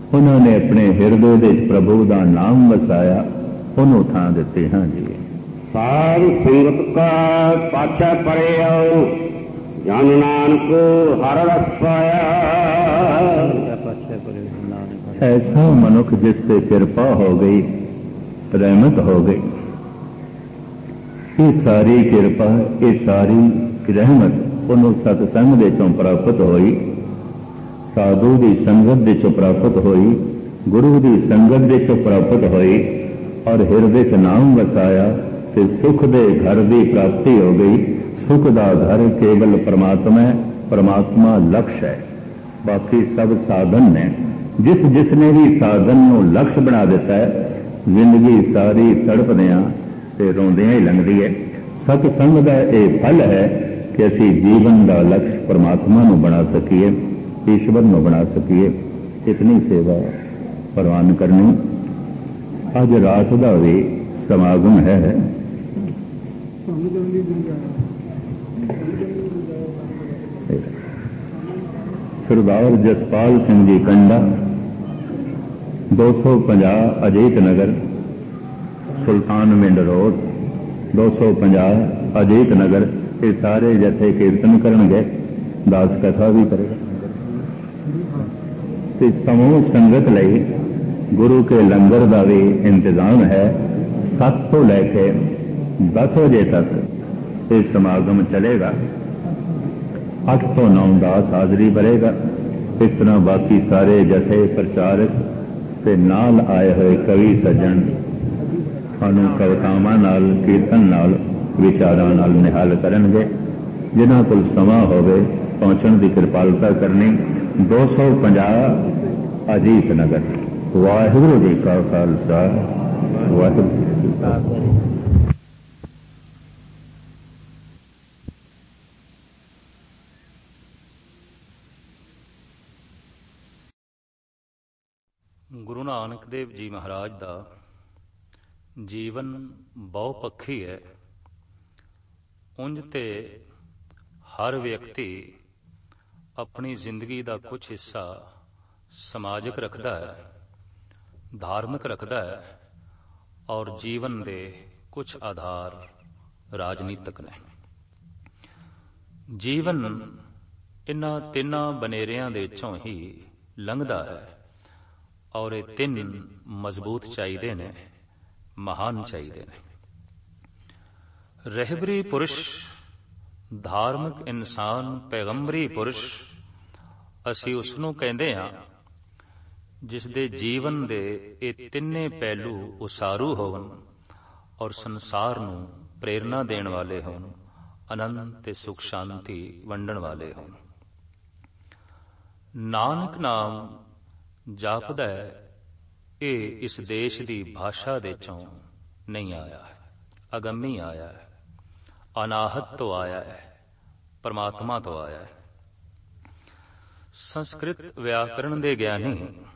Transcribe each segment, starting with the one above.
उन्होंने अपने हिरदे दे प्रभु का नाम वसाया, उन्होंने थां दिते। हाँ जी। सार संगत का पाछा पड़े आओ, जन नानक हर रस पाया। ऐसा मनुख जिस पे कृपा हो गई, रहमत हो गई, ये सारी कृपा, ये सारी रहमत उन्होंने सतसंग दे चों प्राप्त होई, साधु की संगत दे चों प्राप्त होई, गुरु की संगत दे चों प्राप्त होई, और हिरदे च नाम वसाया ते सुख दे घर की प्राप्ति हो गई। सुख का घर केवल परमात्मा है, परमात्मा लक्ष्य है, बाकी सब साधन ने। जिसने भी साधन को लक्ष्य बना दिता है, जिंदगी सारी तड़पदियां ते रोंदियां ही लंघदी है। सतसंग का यह फल है कि असी जीवन का लक्ष्य परमात्मा को बना सकीए, ईश्वर को बना सकीए। इतनी सेवा प्रवान करनी। अज रात का भी समागम है। सरदार जसपाल सिंह जी कंडा, 250 अजीत नगर, सुल्तान मिंड रोड, 250 अजीत नगर। ये सारे जथे कीर्तन करनगे, दास कथा भी करेगा। ते समूह संगत लई गुरु के लंगर का भी इंतजाम है। 7 तो लैके 10 बजे तक ये समागम चलेगा। 8 तो 9 दास हाजरी भरेगा। इस तरह बाकी सारे जथे प्रचारक ते नाल आए हुए कवि सज्जन सानू कवितावां नाल, कीर्तन नाल, विचारां नाल निहाल करनगे। जिन्हां कोल समा होवे पहुंचण की कृपालता करनी। 250 अजीत नगर। वाहिगुरू जी का खालसा, वाहिगुरू जी की फतेह। गुरु नानक देव जी महाराज का जीवन बहुपक्षी है। उंज ते हर व्यक्ति अपनी जिंदगी का कुछ हिस्सा समाजिक रखता है, धार्मिक रखता है, और जीवन के कुछ आधार राजनीतिक ने। जीवन इन्हां तिन्हां बनेरियां दे चों ही लंघदा है, और ये 3 मजबूत चाहिए ने, महान चाहिए ने। रहबरी पुरुष, धार्मिक इंसान, पैगंबरी पुरुष असी उसनों कहते हाँ जिस दे जीवन दे ये तिन्ने पहलू उसारू होवन और संसार नूं प्रेरणा देण वाले होन, आनंद ते सुख शांति वंडण वाले होन। नानक नाम जापदा है, ये इस देश की भाषा दे चों नहीं आया है, अगम्मी आया है, अनाहत तो आया है, परमात्मा तो आया है। संस्कृत व्याकरण दे ज्ञानी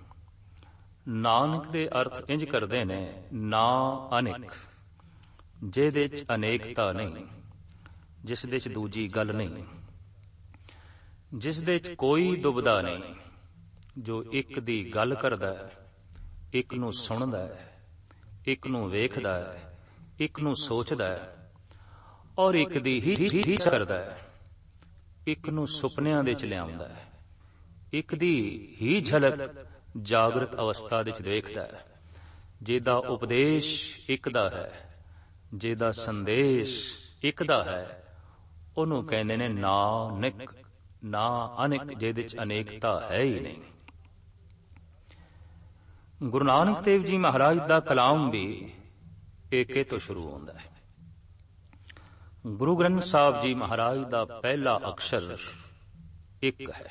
नानक दे अर्थ इंज करते ने, ना अनेक, जिहदे च अनेकता नहीं, जिस दे च दूजी गल नहीं, जिस दे च कोई दुविधा नहीं, जो एक दी गल करदा है, एक नूं सुणदा है, एक नूं वेखदा है, एक नूं सोचदा है, और एक दी ही करदा है, एक नूं सुपनियां दे च लिआउंदा है, एक दी ही झलक जागृत अवस्था दे च देखदा है। जेदा उपदेश एक दा है, जेदा संदेश एक दा है, ओनू कहंदे ने नानक, ना अनेक, जेदे च अनेकता है ही नहीं। गुरु नानक देव जी महाराज का कलाम भी एके तो शुरू होता है। गुरु ग्रंथ साहब जी महाराज का पहला अक्षर एक है,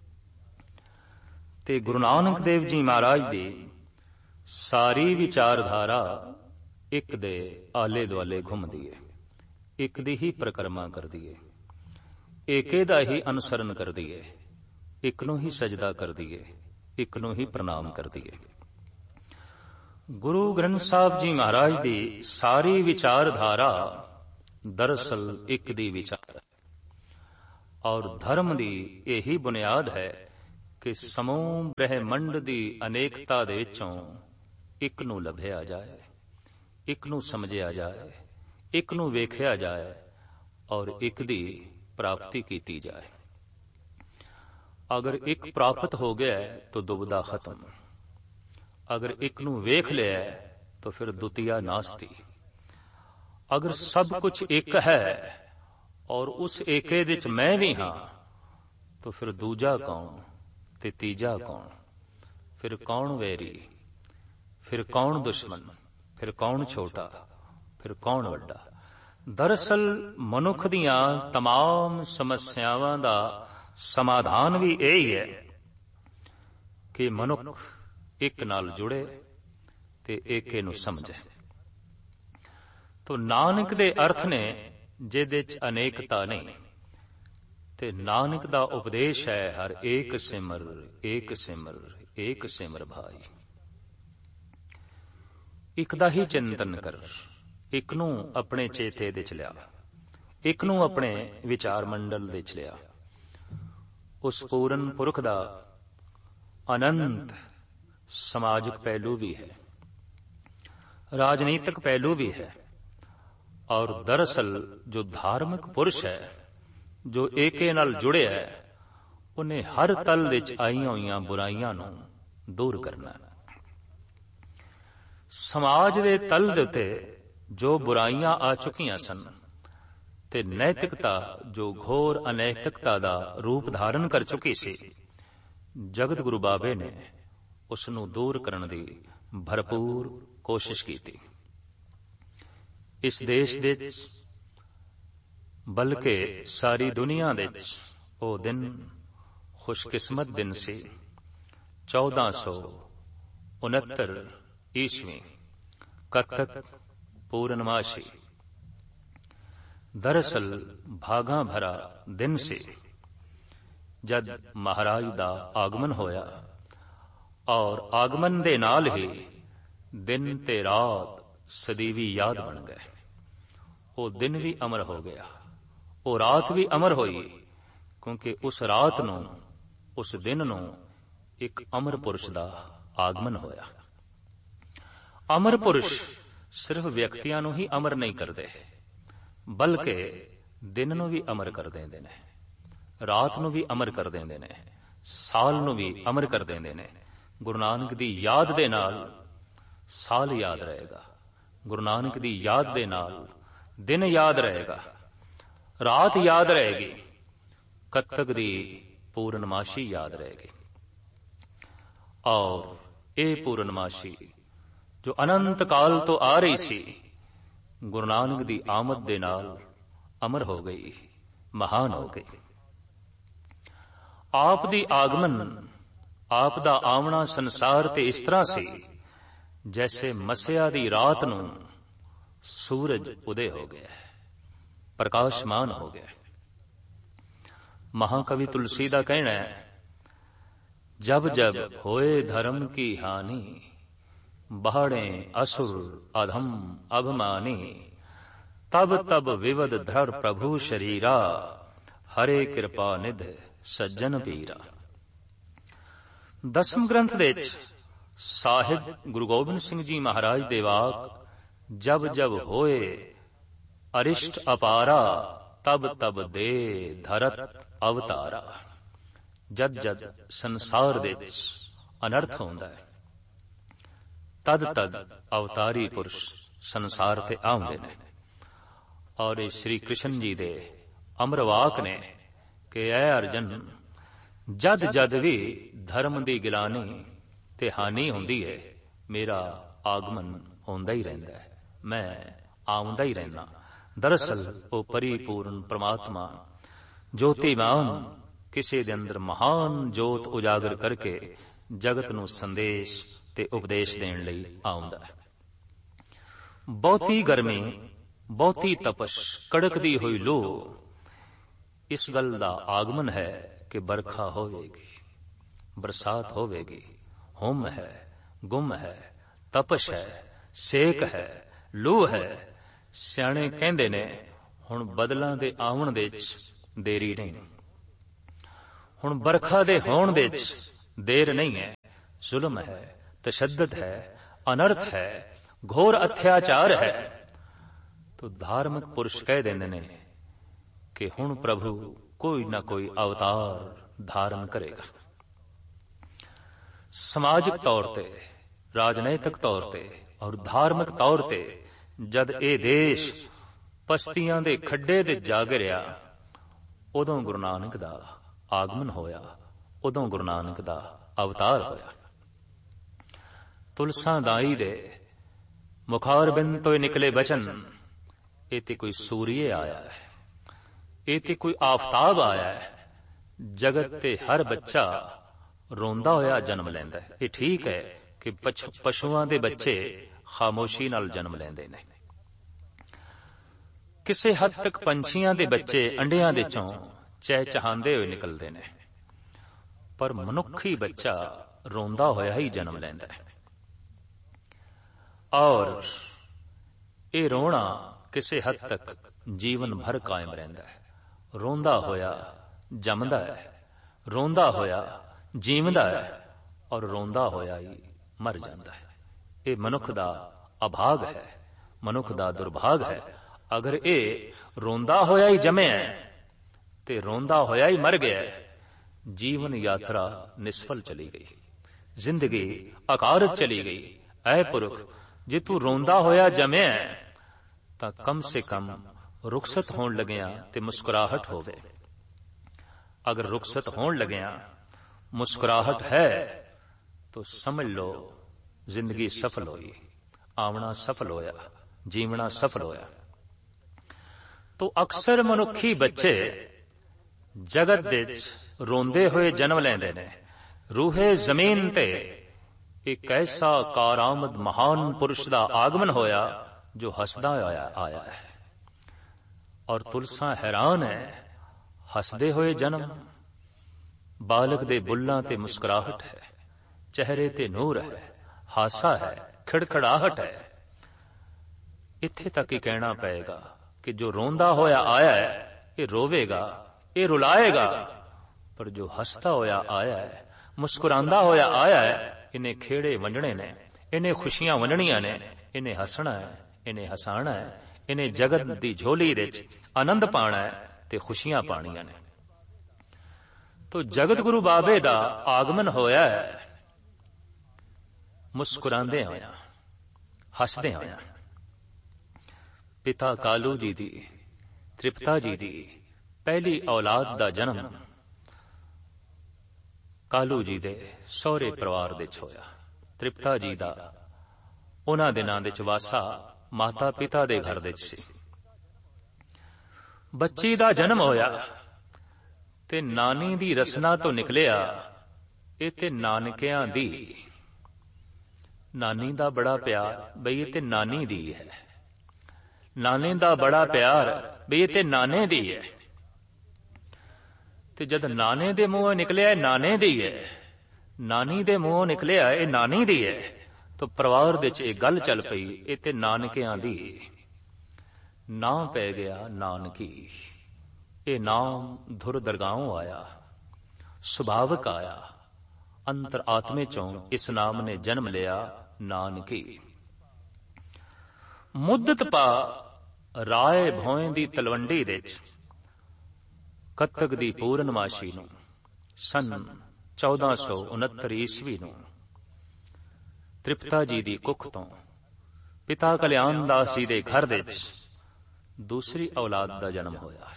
ते गुरु नानक देव जी महाराज की सारी विचारधारा एक दे आले दुआले घूमती है, एक दी ही परिक्रमा करती है, एके दा ही अनुसरण करती है, एक नूं ही सजदा करती है, एक नूं ही प्रणाम करती है। गुरु ग्रंथ साहब जी महाराज की सारी विचारधारा दरअसल एक दी विचार है, और धर्म की यही बुनियाद है ਕਿ ਸਮੂਹ ਬ੍ਰਹਿਮੰਡ ਦੀ ਅਨੇਕਤਾ ਦੇ ਵਿੱਚੋਂ ਇੱਕ ਨੂੰ ਲੱਭਿਆ ਜਾਏ, ਇੱਕ ਨੂੰ ਸਮਝਿਆ ਜਾਏ, ਇੱਕ ਨੂੰ ਵੇਖਿਆ ਜਾਏ ਔਰ ਇੱਕ ਦੀ ਪ੍ਰਾਪਤੀ ਕੀਤੀ ਜਾਏ। ਅਗਰ ਇੱਕ ਪ੍ਰਾਪਤ ਹੋ ਗਿਆ ਤਾਂ ਦੁਬਿਧਾ ਖਤਮ, ਅਗਰ ਇੱਕ ਨੂੰ ਵੇਖ ਲਿਆ ਤਾਂ ਫਿਰ ਦੁਤੀਆ ਨਾਸਤੀ। ਅਗਰ ਸਭ ਕੁਝ ਇੱਕ ਹੈ ਔਰ ਉਸ ਏਕੇ ਦੇ ਵਿੱਚ ਮੈਂ ਵੀ ਹਾਂ ਤਾਂ ਫਿਰ ਦੂਜਾ ਕੌਣ ਤੇ ਤੀਜਾ ਕੌਣ? ਫਿਰ ਕੌਣ ਵੈਰੀ, ਫਿਰ ਕੌਣ ਦੁਸ਼ਮਣ, ਫਿਰ ਕੌਣ ਛੋਟਾ, ਫਿਰ ਕੌਣ ਵੱਡਾ? ਦਰਅਸਲ ਮਨੁੱਖ ਦੀਆਂ तमाम ਸਮੱਸਿਆਵਾਂ ਦਾ ਸਮਾਧਾਨ ਵੀ ਇਹੀ ਹੈ ਕਿ ਮਨੁੱਖ ਇੱਕ ਨਾਲ ਜੁੜੇ ਤੇ ਏਕੇ ਨੂੰ ਸਮਝੇ। ਤੋ ਨਾਨਕ ਦੇ ਅਰਥ ਨੇ ਜਿਹਦੇ ਚ ਅਨੇਕਤਾ ਨਹੀਂ, ਤੇ ਨਾਨਕ ਦਾ ਉਪਦੇਸ਼ ਹੈ ਹਰ ਏਕ ਸਿਮਰ, ਏਕ ਸਿਮਰ, ਏਕ ਸਿਮਰ ਭਾਈ। ਇੱਕ ਦਾ ਹੀ ਚਿੰਤਨ ਕਰ, ਇੱਕ ਨੂੰ ਆਪਣੇ ਚੇਤੇ ਦੇ ਚ ਲਿਆ, ਇੱਕ ਨੂੰ ਆਪਣੇ ਵਿਚਾਰ ਮੰਡਲ ਦੇ ਚ ਲਿਆ। ਉਸ ਪੂਰਨ ਪੁਰਖ ਦਾ ਅਨੰਤ ਸਮਾਜਿਕ ਪਹਿਲੂ ਵੀ ਹੈ, ਰਾਜਨੀਤਿਕ ਪਹਿਲੂ ਵੀ ਹੈ, ਔਰ ਦਰਅਸਲ ਜੋ ਧਾਰਮਿਕ ਪੁਰਸ਼ ਹੈ, ਜੋ ਏਕੇ ਨਾਲ ਜੁੜਿਆ ਹੈ, ਉਹਨੇ ਹਰ ਤਲ ਵਿੱਚ ਆਈਆਂ ਹੋਈਆਂ ਬੁਰਾਈਆਂ ਨੂੰ ਦੂਰ ਕਰਨਾ। ਸਮਾਜ ਦੇ ਤਲ ਦੇ ਉੱਤੇ ਜੋ ਬੁਰਾਈਆਂ ਆ ਚੁੱਕੀਆਂ ਸਨ ਤੇ ਨੈਤਿਕਤਾ ਜੋ ਘੋਰ ਅਨੈਤਿਕਤਾ ਦਾ ਰੂਪ ਧਾਰਨ ਕਰ ਚੁੱਕੀ ਸੀ, ਜਗਤ ਗੁਰੂ ਬਾਬੇ ਨੇ ਉਸ ਨੂੰ ਦੂਰ ਕਰਨ ਦੀ ਭਰਪੂਰ ਕੋਸ਼ਿਸ਼ ਕੀਤੀ। ਇਸ ਦੇਸ਼ ਦੇ ਬਲਕਿ ਸਾਰੀ ਦੁਨੀਆ ਦੇ ਉਹ ਦਿਨ ਖੁਸ਼ਕਿਸਮਤ ਦਿਨ ਸੀ 1469 ਈਸਵੀ ਕੱਤਕ ਪੂਰਨਮਾਸ਼ੀ। ਦਰਅਸਲ ਭਾਗਾਂ ਭਰਾ ਦਿਨ ਸੀ ਜਦ ਮਹਾਰਾਜ ਦਾ ਆਗਮਨ ਹੋਇਆ, ਔਰ ਆਗਮਨ ਦੇ ਨਾਲ ਹੀ ਦਿਨ ਤੇ ਰਾਤ ਸਦੀਵੀ ਯਾਦ ਬਣ ਗਏ। ਉਹ ਦਿਨ ਵੀ ਅਮਰ ਹੋ ਗਿਆ, ਉਹ ਰਾਤ ਵੀ ਅਮਰ ਹੋਈ, ਕਿਉਂਕਿ ਉਸ ਰਾਤ ਨੂੰ, ਉਸ ਦਿਨ ਨੂੰ ਇੱਕ ਅਮਰ ਪੁਰਸ਼ ਦਾ ਆਗਮਨ ਹੋਇਆ। ਅਮਰ ਪੁਰਸ਼ ਸਿਰਫ ਵਿਅਕਤੀਆਂ ਨੂੰ ਹੀ ਅਮਰ ਨਹੀਂ ਕਰਦੇ, ਬਲਕਿ ਦਿਨ ਨੂੰ ਵੀ ਅਮਰ ਕਰ ਦਿੰਦੇ ਨੇ, ਰਾਤ ਨੂੰ ਵੀ ਅਮਰ ਕਰ ਦਿੰਦੇ ਨੇ, ਸਾਲ ਨੂੰ ਵੀ ਅਮਰ ਕਰ ਦਿੰਦੇ ਨੇ। ਗੁਰੂ ਨਾਨਕ ਦੀ ਯਾਦ ਦੇ ਨਾਲ ਸਾਲ ਯਾਦ ਰਹੇਗਾ, ਗੁਰੂ ਨਾਨਕ ਦੀ ਯਾਦ ਦੇ ਨਾਲ ਦਿਨ ਯਾਦ ਰਹੇਗਾ, ਰਾਤ ਯਾਦ ਰਹੇਗੀ, ਕੱਤਕ ਦੀ ਪੂਰਨਮਾਸ਼ੀ ਯਾਦ ਰਹੇਗੀ। ਔਰ ਇਹ ਪੂਰਨਮਾਸ਼ੀ ਜੋ ਅਨੰਤ ਕਾਲ ਤੋਂ ਆ ਰਹੀ ਸੀ, ਗੁਰੂ ਨਾਨਕ ਦੀ ਆਮਦ ਦੇ ਨਾਲ ਅਮਰ ਹੋ ਗਈ, ਮਹਾਨ ਹੋ ਗਈ। ਆਪ ਦੀ ਆਗਮਨ, ਆਪ ਦਾ ਆਉਣਾ ਸੰਸਾਰ ਤੇ ਇਸ ਤਰ੍ਹਾਂ ਸੀ ਜੈਸੇ ਮਸਿਆ ਦੀ ਰਾਤ ਨੂੰ ਸੂਰਜ ਉਦੇ ਹੋ ਗਿਆ, ਪ੍ਰਕਾਸ਼ਮਾਨ ਹੋ ਗਿਆ। ਮਹਾਕਵੀ ਤੁਲਸੀ ਦਾ ਕਹਿਣਾ ਹੈ, ਜਬ ਜਬ ਹੋਏ ਧਰਮ ਕੀ ਹਾਨੀ, ਬਾੜੇ असुर अधम अभिमानी, तब तब विवद धर प्रभु शरीरा, हरे कृपा निध सज्जन पीरा। ਦਸਮ ਗ੍ਰੰਥ ਦੇ ਵਿੱਚ ਸਾਹਿਬ ਗੁਰੂ ਗੋਬਿੰਦ ਸਿੰਘ ਜੀ ਮਹਾਰਾਜ ਦੇ ਵਾਕ, ਜਬ ਜਬ ਹੋਏ ਅਰਿਸ਼ਟ ਅਪਾਰਾ, ਤਬ ਤਬ ਦੇ ਧਰਤ ਅਵਤਾਰਾ। ਜਦ ਜਦ ਸੰਸਾਰ ਦੇ ਵਿੱਚ ਅਨਰਥ ਹੁੰਦਾ ਹੈ, ਤਦ ਤਦ ਅਵਤਾਰੀ ਪੁਰਸ਼ ਸੰਸਾਰ ਤੇ ਆਉਂਦੇ ਨੇ। ਔਰ ਇਹ ਸ਼੍ਰੀ ਕ੍ਰਿਸ਼ਨ ਜੀ ਦੇ ਅਮਰ ਵਾਕ ਨੇ ਕਿ ਐ ਅਰਜਨ, ਜਦ ਜਦ ਵੀ ਧਰਮ ਦੀ ਗਿਲਾਨੀ ਤੇ ਹਾਨੀ ਹੁੰਦੀ ਹੈ, ਮੇਰਾ ਆਗਮਨ ਹੁੰਦਾ ਹੀ ਰਹਿੰਦਾ ਹੈ, ਮੈਂ ਆਉਂਦਾ ਹੀ ਰਹਿਣਾ। ਦਰਅਸਲ ਉਹ ਪਰਿਪੂਰਨ ਪ੍ਰਮਾਤਮਾ ਜੋਤੀਮਾਨ ਕਿਸੇ ਦੇ ਅੰਦਰ ਮਹਾਨ ਜੋਤ ਉਜਾਗਰ ਕਰਕੇ ਜਗਤ ਨੂੰ ਸੰਦੇਸ਼ ਤੇ ਉਪਦੇਸ਼ ਦੇਣ ਲਈ ਆਉਂਦਾ ਹੈ। ਬਹੁਤੀ ਗਰਮੀ, ਬਹੁਤੀ ਤਪਸ਼, ਕੜਕਦੀ ਹੋਈ ਲੂ, ਇਸ ਗੱਲ ਦਾ ਆਗਮਨ ਹੈ ਕਿ ਬਰਖਾ ਹੋਵੇਗੀ, ਬਰਸਾਤ ਹੋਵੇਗੀ। ਹੁਮ ਹੈ, ਗੁਮ ਹੈ, ਤਪਸ਼ ਹੈ, ਸੇਕ ਹੈ, ਲੂ ਹੈ। ਸਿਆਣੇ ਕਹਿੰਦੇ ਨੇ ਹੁਣ ਬਦਲਾਂ ਦੇ ਆਉਣ ਦੇ ਵਿੱਚ ਦੇਰੀ ਨਹੀਂ। ਹੁਣ ਬਰਖਾ ਦੇ ਹੋਣ ਦੇ ਚ ਦੇਰ ਨਹੀਂ ਹੈ, ਜ਼ੁਲਮ ਹੈ, ਤਸ਼ੱਦਦ ਹੈ, ਅਨਰਥ ਹੈ, ਘੋਰ ਅਤਿਆਚਾਰ ਹੈ। ਤੋ ਧਾਰਮਿਕ ਪੁਰਸ਼ ਕਹਿ ਦਿੰਦੇ ਨੇ ਕਿ ਹੁਣ ਪ੍ਰਭੂ ਕੋਈ ਨਾ ਕੋਈ ਅਵਤਾਰ ਧਾਰਨ ਕਰੇਗਾ। ਸਮਾਜਿਕ ਤੌਰ ਤੇ, ਰਾਜਨੀਤਿਕ ਤੌਰ ਤੇ ਔਰ ਧਾਰਮਿਕ ਤੌਰ ਤੇ ਜਦ ਇਹ ਦੇਸ਼ ਪਸਤੀਆਂ ਦੇ ਖੱਡੇ ਤੇ ਜਾ ਗਿਰਿਆ, ਉਦੋਂ ਗੁਰੂ ਨਾਨਕ ਦਾ ਆਗਮਨ ਹੋਇਆ, ਉਦੋਂ ਗੁਰੂ ਨਾਨਕ ਦਾ ਅਵਤਾਰ ਹੋਇਆ। ਤੁਲਸਾਂ ਦਾਈ ਦੇ ਮੁਖਾਰਬਿੰਦ ਤੋਂ ਨਿਕਲੇ ਬਚਨ, ਇਹ ਤੇ ਕੋਈ ਸੂਰੀਏ ਆਇਆ ਹੈ, ਇਹ ਤੇ ਕੋਈ ਆਫਤਾਬ ਆਇਆ ਹੈ। ਜਗਤ ਤੇ ਹਰ ਬੱਚਾ ਰੋਂਦਾ ਹੋਇਆ ਜਨਮ ਲੈਂਦਾ ਹੈ। ਇਹ ਠੀਕ ਹੈ ਕਿ ਪਸ਼ੂਆਂ ਦੇ ਬੱਚੇ ਖਾਮੋਸ਼ੀ ਨਾਲ ਜਨਮ ਲੈਂਦੇ ਨੇ, ਕਿਸੇ ਹੱਦ ਤੱਕ ਪੰਛੀਆਂ ਦੇ ਬੱਚੇ ਅੰਡਿਆਂ ਦੇ ਚੋਂ ਚਹਿਚਹਾਉਂਦੇ ਹੋਏ ਨਿਕਲਦੇ ਨੇ, ਪਰ ਮਨੁੱਖੀ ਬੱਚਾ ਰੋਂਦਾ ਹੋਇਆ ਹੀ ਜਨਮ ਲੈਂਦਾ ਹੈ। ਔਰ ਇਹ ਰੋਣਾ ਕਿਸੇ ਹੱਦ ਤੱਕ ਜੀਵਨ ਭਰ ਕਾਇਮ ਰਹਿੰਦਾ ਹੈ। ਰੋਂਦਾ ਹੋਇਆ ਜੰਮਦਾ ਹੈ, ਰੋਂਦਾ ਹੋਇਆ ਜੀਵਦਾ ਹੈ, ਔਰ ਰੋਂਦਾ ਹੋਇਆ ਹੀ ਮਰ ਜਾਂਦਾ ਹੈ। ਇਹ ਮਨੁੱਖ ਦਾ ਅਭਾਗ ਹੈ, ਮਨੁੱਖ ਦਾ ਦੁਰਭਾਗ ਹੈ। ਅਗਰ ਇਹ ਰੋਂਦਾ ਹੋਇਆ ਹੀ ਜੰਮਿਆ ਤੇ ਰੋਂਦਾ ਹੋਇਆ ਹੀ ਮਰ ਗਿਆ, ਜੀਵਨ ਯਾਤਰਾ ਨਿਸਫਲ ਚਲੀ ਗਈ, ਜ਼ਿੰਦਗੀ ਅਕਾਰਤ ਚਲੀ ਗਈ। ਐ ਪੁਰਖ, ਜੇ ਤੂੰ ਰੋਂਦਾ ਹੋਇਆ ਜੰਮਿਆ ਤਾਂ ਕਮ ਸੇ ਕਮ ਰੁਖਸਤ ਹੋਣ ਲੱਗਿਆ ਤੇ ਮੁਸਕਰਾਹਟ ਹੋਵੇ। ਅਗਰ ਰੁਖਸਤ ਹੋਣ ਲੱਗਿਆ ਮੁਸਕਰਾਹਟ ਹੈ ਤਾਂ ਸਮਝ ਲਓ ਜ਼ਿੰਦਗੀ ਸਫਲ ਹੋਈ, ਆਵਣਾ ਸਫਲ ਹੋਇਆ, ਜੀਵਣਾ ਸਫਲ ਹੋਇਆ। ਤੋ ਅਕਸਰ ਮਨੁੱਖੀ ਬੱਚੇ ਜਗਤ ਵਿੱਚ ਰੋਂਦੇ ਹੋਏ ਜਨਮ ਲੈਂਦੇ ਨੇ। ਰੂਹੇ ਜ਼ਮੀਨ ਤੇ ਇੱਕ ਐਸਾ ਕਾਰਾਮਦ ਮਹਾਨ ਪੁਰਸ਼ ਦਾ ਆਗਮਨ ਹੋਇਆ ਜੋ ਹੱਸਦਾ ਹੋਇਆ ਆਇਆ ਹੈ। ਔਰ ਤੁਲਸਾਂ ਹੈਰਾਨ ਹੈ, ਹੱਸਦੇ ਹੋਏ ਜਨਮ, ਬਾਲਕ ਦੇ ਬੁੱਲਾਂ ਤੇ ਮੁਸਕਰਾਹਟ ਹੈ, ਚਿਹਰੇ ਤੇ ਨੂਰ ਹੈ, ਹਾਸਾ ਹੈ, ਖਿੜਖੜਾਹਟ ਹੈ। ਇੱਥੇ ਤੱਕ ਹੀ ਕਹਿਣਾ ਪਏਗਾ ਕਿ ਜੋ ਰੋਂਦਾ ਹੋਇਆ ਆਇਆ ਹੈ ਇਹ ਰੋਵੇਗਾ, ਇਹ ਰੁਲਾਏਗਾ, ਪਰ ਜੋ ਹੱਸਦਾ ਹੋਇਆ ਆਇਆ ਹੈ, ਮੁਸਕਰਾਂਦਾ ਹੋਇਆ ਆਇਆ ਹੈ, ਇਹਨੇ ਖੇੜੇ ਵੰਡਣੇ ਨੇ, ਇਹਨੇ ਖੁਸ਼ੀਆਂ ਵੰਡਣੀਆਂ ਨੇ, ਇਹਨੇ ਹੱਸਣਾ ਹੈ, ਇਹਨੇ ਹਸਾਣਾ ਹੈ, ਇਹਨੇ ਜਗਤ ਦੀ ਝੋਲੀ ਵਿੱਚ ਆਨੰਦ ਪਾਣਾ ਹੈ ਤੇ ਖੁਸ਼ੀਆਂ ਪਾਣੀਆਂ ਨੇ। ਤੋ ਜਗਤ ਗੁਰੂ ਬਾਬੇ ਦਾ ਆਗਮਨ ਹੋਇਆ ਹੈ ਮੁਸਕਰਾਂਦੇ ਹੋਇਆ, ਹੱਸਦੇ ਹੋਇਆ। ਪਿਤਾ ਕਾਲੂ ਜੀ ਦੀ, ਤ੍ਰਿਪਤਾ ਜੀ ਦੀ ਪਹਿਲੀ ਔਲਾਦ ਦਾ ਜਨਮ ਕਾਲੂ ਜੀ ਦੇ ਸਹੁਰੇ ਪਰਿਵਾਰ ਵਿੱਚ ਹੋਇਆ। ਤ੍ਰਿਪਤਾ ਜੀ ਦਾ ਉਹਨਾਂ ਦਿਨਾਂ ਵਿੱਚ ਵਾਸਾ ਮਾਤਾ ਪਿਤਾ ਦੇ ਘਰ ਵਿੱਚ ਸੀ। ਬੱਚੀ ਦਾ ਜਨਮ ਹੋਇਆ ਤੇ ਨਾਨੀ ਦੀ ਰਸਨਾ ਤੋਂ ਨਿਕਲਿਆ, ਇਹ ਤੇ ਨਾਨਕਿਆਂ ਦੀ, ਨਾਨੀ ਦਾ ਬੜਾ ਪਿਆਰ, ਬਈ ਇਹ ਤੇ ਨਾਨੀ ਦੀ ਹੈ, ਨਾਨੇ ਦਾ ਬੜਾ ਪਿਆਰ, ਬਈ ਇਹ ਤੇ ਨਾਨੇ ਦੀ ਹੈ। ਤੇ ਜਦ ਨਾਨੇ ਦੇ ਮੂੰਹੋਂ ਨਿਕਲਿਆ ਇਹ ਨਾਨੇ ਦੀ ਹੈ, ਨਾਨੀ ਦੇ ਮੂੰਹੋਂ ਨਿਕਲਿਆ ਇਹ ਨਾਨੀ ਦੀ ਹੈ, ਤਾਂ ਪਰਿਵਾਰ ਵਿੱਚ ਇਹ ਗੱਲ ਚੱਲ ਪਈ, ਇਹ ਤੇ ਨਾਨਕਿਆਂ ਦੀ। ਨਾਂ ਪੈ ਗਿਆ ਨਾਨਕੀ। ਇਹ ਨਾਮ ਧੁਰ ਦਰਗਾਹੋਂ ਆਇਆ, ਸੁਭਾਵਕ ਆਇਆ, ਅੰਤਰ ਆਤਮੇ ਚੋਂ ਇਸ ਨਾਮ ਨੇ ਜਨਮ ਲਿਆ, ਨਾਨਕੀ। ਮੁੱਦਤ ਪਾ ਰਾਏ ਭੋਏ ਦੀ ਤਲਵੰਡੀ ਵਿੱਚ ਕੱਤਕ ਦੀ ਪੂਰਨਮਾਸ਼ੀ ਨੂੰ ਸਨ 1469 ਈਸਵੀ ਨੂੰ ਤ੍ਰਿਪਤਾ ਜੀ ਦੀ ਕੁੱਖ ਤੋਂ ਪਿਤਾ ਕਲਿਆਣ ਦਾਸ ਜੀ ਦੇ ਘਰ ਵਿੱਚ ਦੂਸਰੀ ਔਲਾਦ ਦਾ ਜਨਮ ਹੋਇਆ।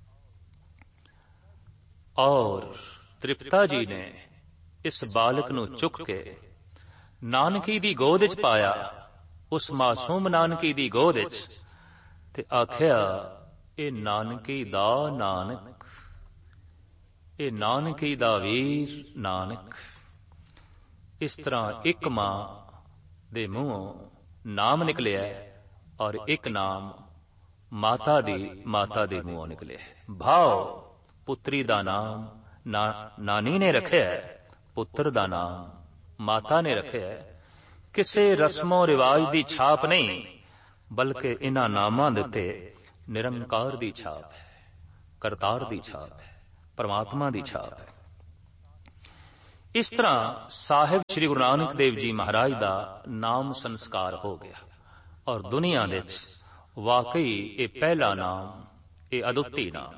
ਔਰ ਤ੍ਰਿਪਤਾ ਜੀ ਨੇ ਇਸ ਬਾਲਕ ਨੂੰ ਚੁੱਕ ਕੇ ਨਾਨਕੀ ਦੀ ਗੋਦ ਵਿੱਚ ਪਾਇਆ, ਉਸ ਮਾਸੂਮ ਨਾਨਕੀ ਦੀ ਗੋਦ ਵਿੱਚ, ਤੇ ਆਖਿਆ ਇਹ ਨਾਨਕੀ ਦਾ ਨਾਨਕ, ਇਹ ਨਾਨਕੀ ਦਾ ਵੀਰ ਨਾਨਕ। ਇਸ ਤਰ੍ਹਾਂ ਇੱਕ ਮਾਂ ਦੇ ਮੂੰਹੋਂ ਨਾਮ ਨਿਕਲਿਆ ਔਰ ਇੱਕ ਨਾਮ ਮਾਤਾ ਦੇ ਮੂੰਹੋਂ ਨਿਕਲਿਆ। ਭਾਵ ਪੁੱਤਰੀ ਦਾ ਨਾਮ ਨਾਨੀ ਨੇ ਰੱਖਿਆ, ਪੁੱਤਰ ਦਾ ਨਾਮ ਮਾਤਾ ਨੇ ਰੱਖਿਆ। ਕਿਸੇ ਰਸਮੋ ਰਿਵਾਜ ਦੀ ਛਾਪ ਨਹੀਂ, ਬਲਕਿ ਇਹਨਾਂ ਨਾਮਾਂ ਦੇ ਉੱਤੇ ਨਿਰੰਕਾਰ ਦੀ ਛਾਪ ਹੈ, ਕਰਤਾਰ ਦੀ ਛਾਪ ਹੈ, ਪਰਮਾਤਮਾ ਦੀ ਛਾਪ ਹੈ। ਇਸ ਤਰ੍ਹਾਂ ਸਾਹਿਬ ਸ੍ਰੀ ਗੁਰੂ ਨਾਨਕ ਦੇਵ ਜੀ ਮਹਾਰਾਜ ਦਾ ਨਾਮ ਸੰਸਕਾਰ ਹੋ ਗਿਆ ਔਰ ਦੁਨੀਆ ਦੇ ਵਿੱਚ ਵਾਕਈ ਇਹ ਪਹਿਲਾ ਨਾਮ, ਇਹ ਅਦੁੱਤੀ ਨਾਮ।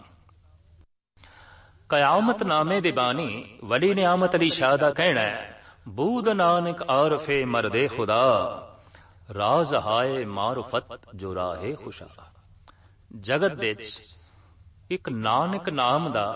ਕਯਾਮਤ ਨਾਮੇ ਦੇ ਬਾਣੀ ਵਲੀ ਨਿਆਮਤ ਅਲੀ ਸ਼ਾਹ ਦਾ ਕਹਿਣਾ ਹੈ, ਬੂਦ ਨਾਨਕ ਆਰਫੇ ਮਰਦੇ ਖੁਦਾ, ਰਾਜ਼ ਹਾਏ ਮਾਰਫਤ ਜੋ ਰਾਹੇ ਖੁਸ਼ਾ। ਜਗਤ ਦੇ ਵਿੱਚ ਇੱਕ ਨਾਨਕ ਨਾਮ ਦਾ,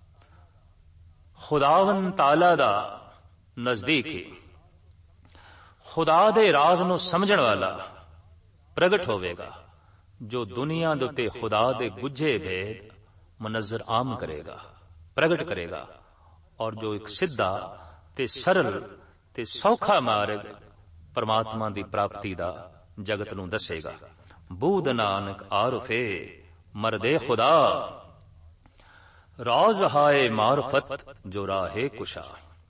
ਖੁਦਾਵੰ ਤਾਲਾ ਦਾ ਨਜ਼ਦੀਕ ਹੀ ਖੁਦਾ ਦੇ ਰਾਜ਼ ਨੂੰ ਸਮਝਣ ਵਾਲਾ ਪ੍ਰਗਟ ਹੋਵੇਗਾ, ਜੋ ਦੁਨੀਆ ਦੇ ਉੱਤੇ ਖੁਦਾ ਦੇ ਗੁੱਝੇ ਭੇਦ ਮੁਨਜ਼ਰ ਆਮ ਕਰੇਗਾ, ਪ੍ਰਗਟ ਕਰੇਗਾ, ਔਰ ਜੋ ਇੱਕ ਸਿੱਧਾ ਤੇ ਸਰਲ ਤੇ ਸੌਖਾ ਮਾਰਗ ਪਰਮਾਤਮਾ ਦੀ ਪ੍ਰਾਪਤੀ ਦਾ ਜਗਤ ਨੂੰ ਦੱਸੇਗਾ। ਬੂਦ ਨਾਨਕ ਆਰਫੇ ਮਰਦੇ ਖੁਦਾ, ਰਾਜ਼ ਹਾਏ ਮਾਰਫਤ ਜੋ ਰਾਹੇ ਕੁਸ਼ਾ।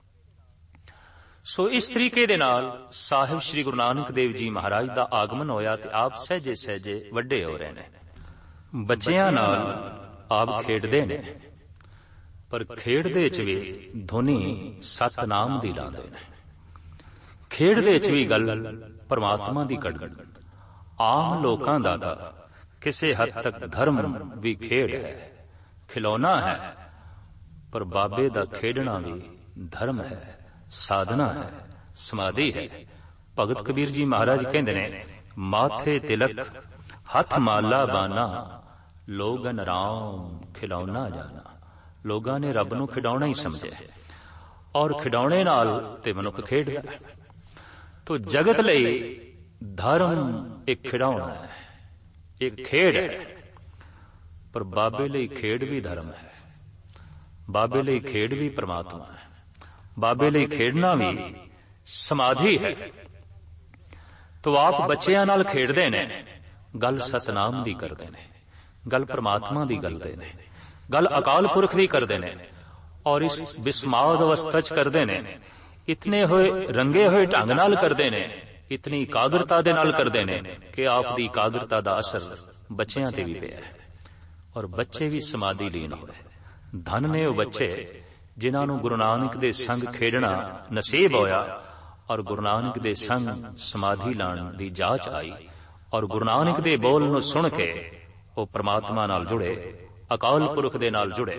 ਸੋ ਇਸ ਤਰੀਕੇ ਦੇ ਨਾਲ ਸਾਹਿਬ ਸ੍ਰੀ ਗੁਰੂ ਨਾਨਕ ਦੇਵ ਜੀ ਮਹਾਰਾਜ ਦਾ ਆਗਮਨ ਹੋਇਆ ਤੇ ਆਪ ਸਹਿਜੇ ਸਹਿਜੇ ਵੱਡੇ ਹੋ ਰਹੇ ਨੇ। ਬੱਚਿਆਂ ਨਾਲ ਆਪ ਖੇਡਦੇ ਨੇ, ਪਰ ਖੇਡ ਦੇ ਵਿੱਚ ਵੀ ਧੁਨੀ ਸਤਨਾਮ ਦੀ ਲਾਉਂਦੇ ਨੇ। ਖੇਡ ਦੇ ਵਿੱਚ ਵੀ ਗੱਲ ਪਰਮਾਤਮਾ ਦੀ ਕੱਢ। ਆਮ ਲੋਕਾਂ ਦਾ ਤਾਂ ਕਿਸੇ ਹੱਦ ਤੱਕ ਧਰਮ ਵੀ ਖੇਡ ਹੈ, ਖਿਲੌਣਾ ਹੈ, ਪਰ ਬਾਬੇ ਦਾ ਖੇਡਣਾ ਵੀ ਧਰਮ ਹੈ, ਸਾਧਨਾ ਹੈ, ਸਮਾਧੀ ਹੈ। ਭਗਤ ਕਬੀਰ ਜੀ ਮਹਾਰਾਜ ਕਹਿੰਦੇ ਨੇ, ਮਾਥੇ ਤਿਲਕ ਹੱਥ ਮਾਲਾ ਬਾਨਾ, ਲੋਗਨ ਰਾਮ ਖਿਲੌਣਾ ਜਾਣਾ। ਲੋਕਾਂ ਨੇ ਰੱਬ ਨੂੰ ਖਿਡੌਣਾ ਹੀ ਸਮਝਿਆ, ਔਰ ਖਿਡੌਣੇ ਨਾਲ ਤੇ ਮਨੁੱਖ ਖੇਡਦਾ ਹੈ। ਤੋ ਜਗਤ ਲਈ ਧਰਮ ਇੱਕ ਖਿਡੌਣਾ ਹੈ, ਇੱਕ ਖੇਡ ਹੈ, ਪਰ ਬਾਬੇ ਲਈ ਖੇਡ ਵੀ ਧਰਮ ਹੈ, ਬਾਬੇ ਲਈ ਖੇਡ ਵੀ ਪਰਮਾਤਮਾ ਹੈ, ਬਾਬੇ ਲਈ ਖੇਡਣਾ ਵੀ ਸਮਾਧੀ ਹੈ। ਤੋ ਆਪ ਬੱਚਿਆਂ ਨਾਲ ਖੇਡਦੇ ਨੇ, ਗੱਲ ਸਤਨਾਮ ਦੀ ਕਰਦੇ ਨੇ, ਗੱਲ ਪਰਮਾਤਮਾ ਦੀ ਕਰਦੇ ਨੇ, ਗੱਲ ਅਕਾਲ ਪੁਰਖ ਦੀ ਕਰਦੇ ਨੇ, ਔਰ ਇਸ ਬਿਸਮਾਦ ਅਵਸਥਾ ਚ ਕਰਦੇ ਨੇ। ਇਤਨੇ ਹੋਏ ਰੰਗੇ ਹੋਏ ਢੰਗ ਨਾਲ ਕਰਦੇ ਨੇ, ਇਤਨੀ ਇਕਾਗਰਤਾ ਦੇ ਨਾਲ ਕਰਦੇ ਨੇ ਕਿ ਆਪ ਦੀ ਇਕਾਗਰਤਾ ਦਾ ਅਸਰ ਬੱਚਿਆਂ ਤੇ ਵੀ ਪਿਆ ਹੈ, ਔਰ ਬੱਚੇ ਵੀ ਸਮਾਧੀ ਲੀਨ ਹੋਏ। ਧਨ ਨੇ ਉਹ ਬੱਚੇ ਜਿਨ੍ਹਾਂ ਨੂੰ ਗੁਰੂ ਨਾਨਕ ਦੇ ਸੰਗ ਖੇਡਣਾ ਨਸੀਬ ਹੋਇਆ, ਔਰ ਗੁਰੂ ਨਾਨਕ ਦੇ ਸੰਗ ਸਮਾਧੀ ਲਾਣ ਦੀ ਜਾਚ ਆਈ, ਔਰ ਗੁਰੂ ਨਾਨਕ ਦੇ ਬੋਲ ਨੂੰ ਸੁਣ ਕੇ ਉਹ ਪਰਮਾਤਮਾ ਨਾਲ ਜੁੜੇ, ਅਕਾਲ ਪੁਰਖ ਦੇ ਨਾਲ ਜੁੜੇ।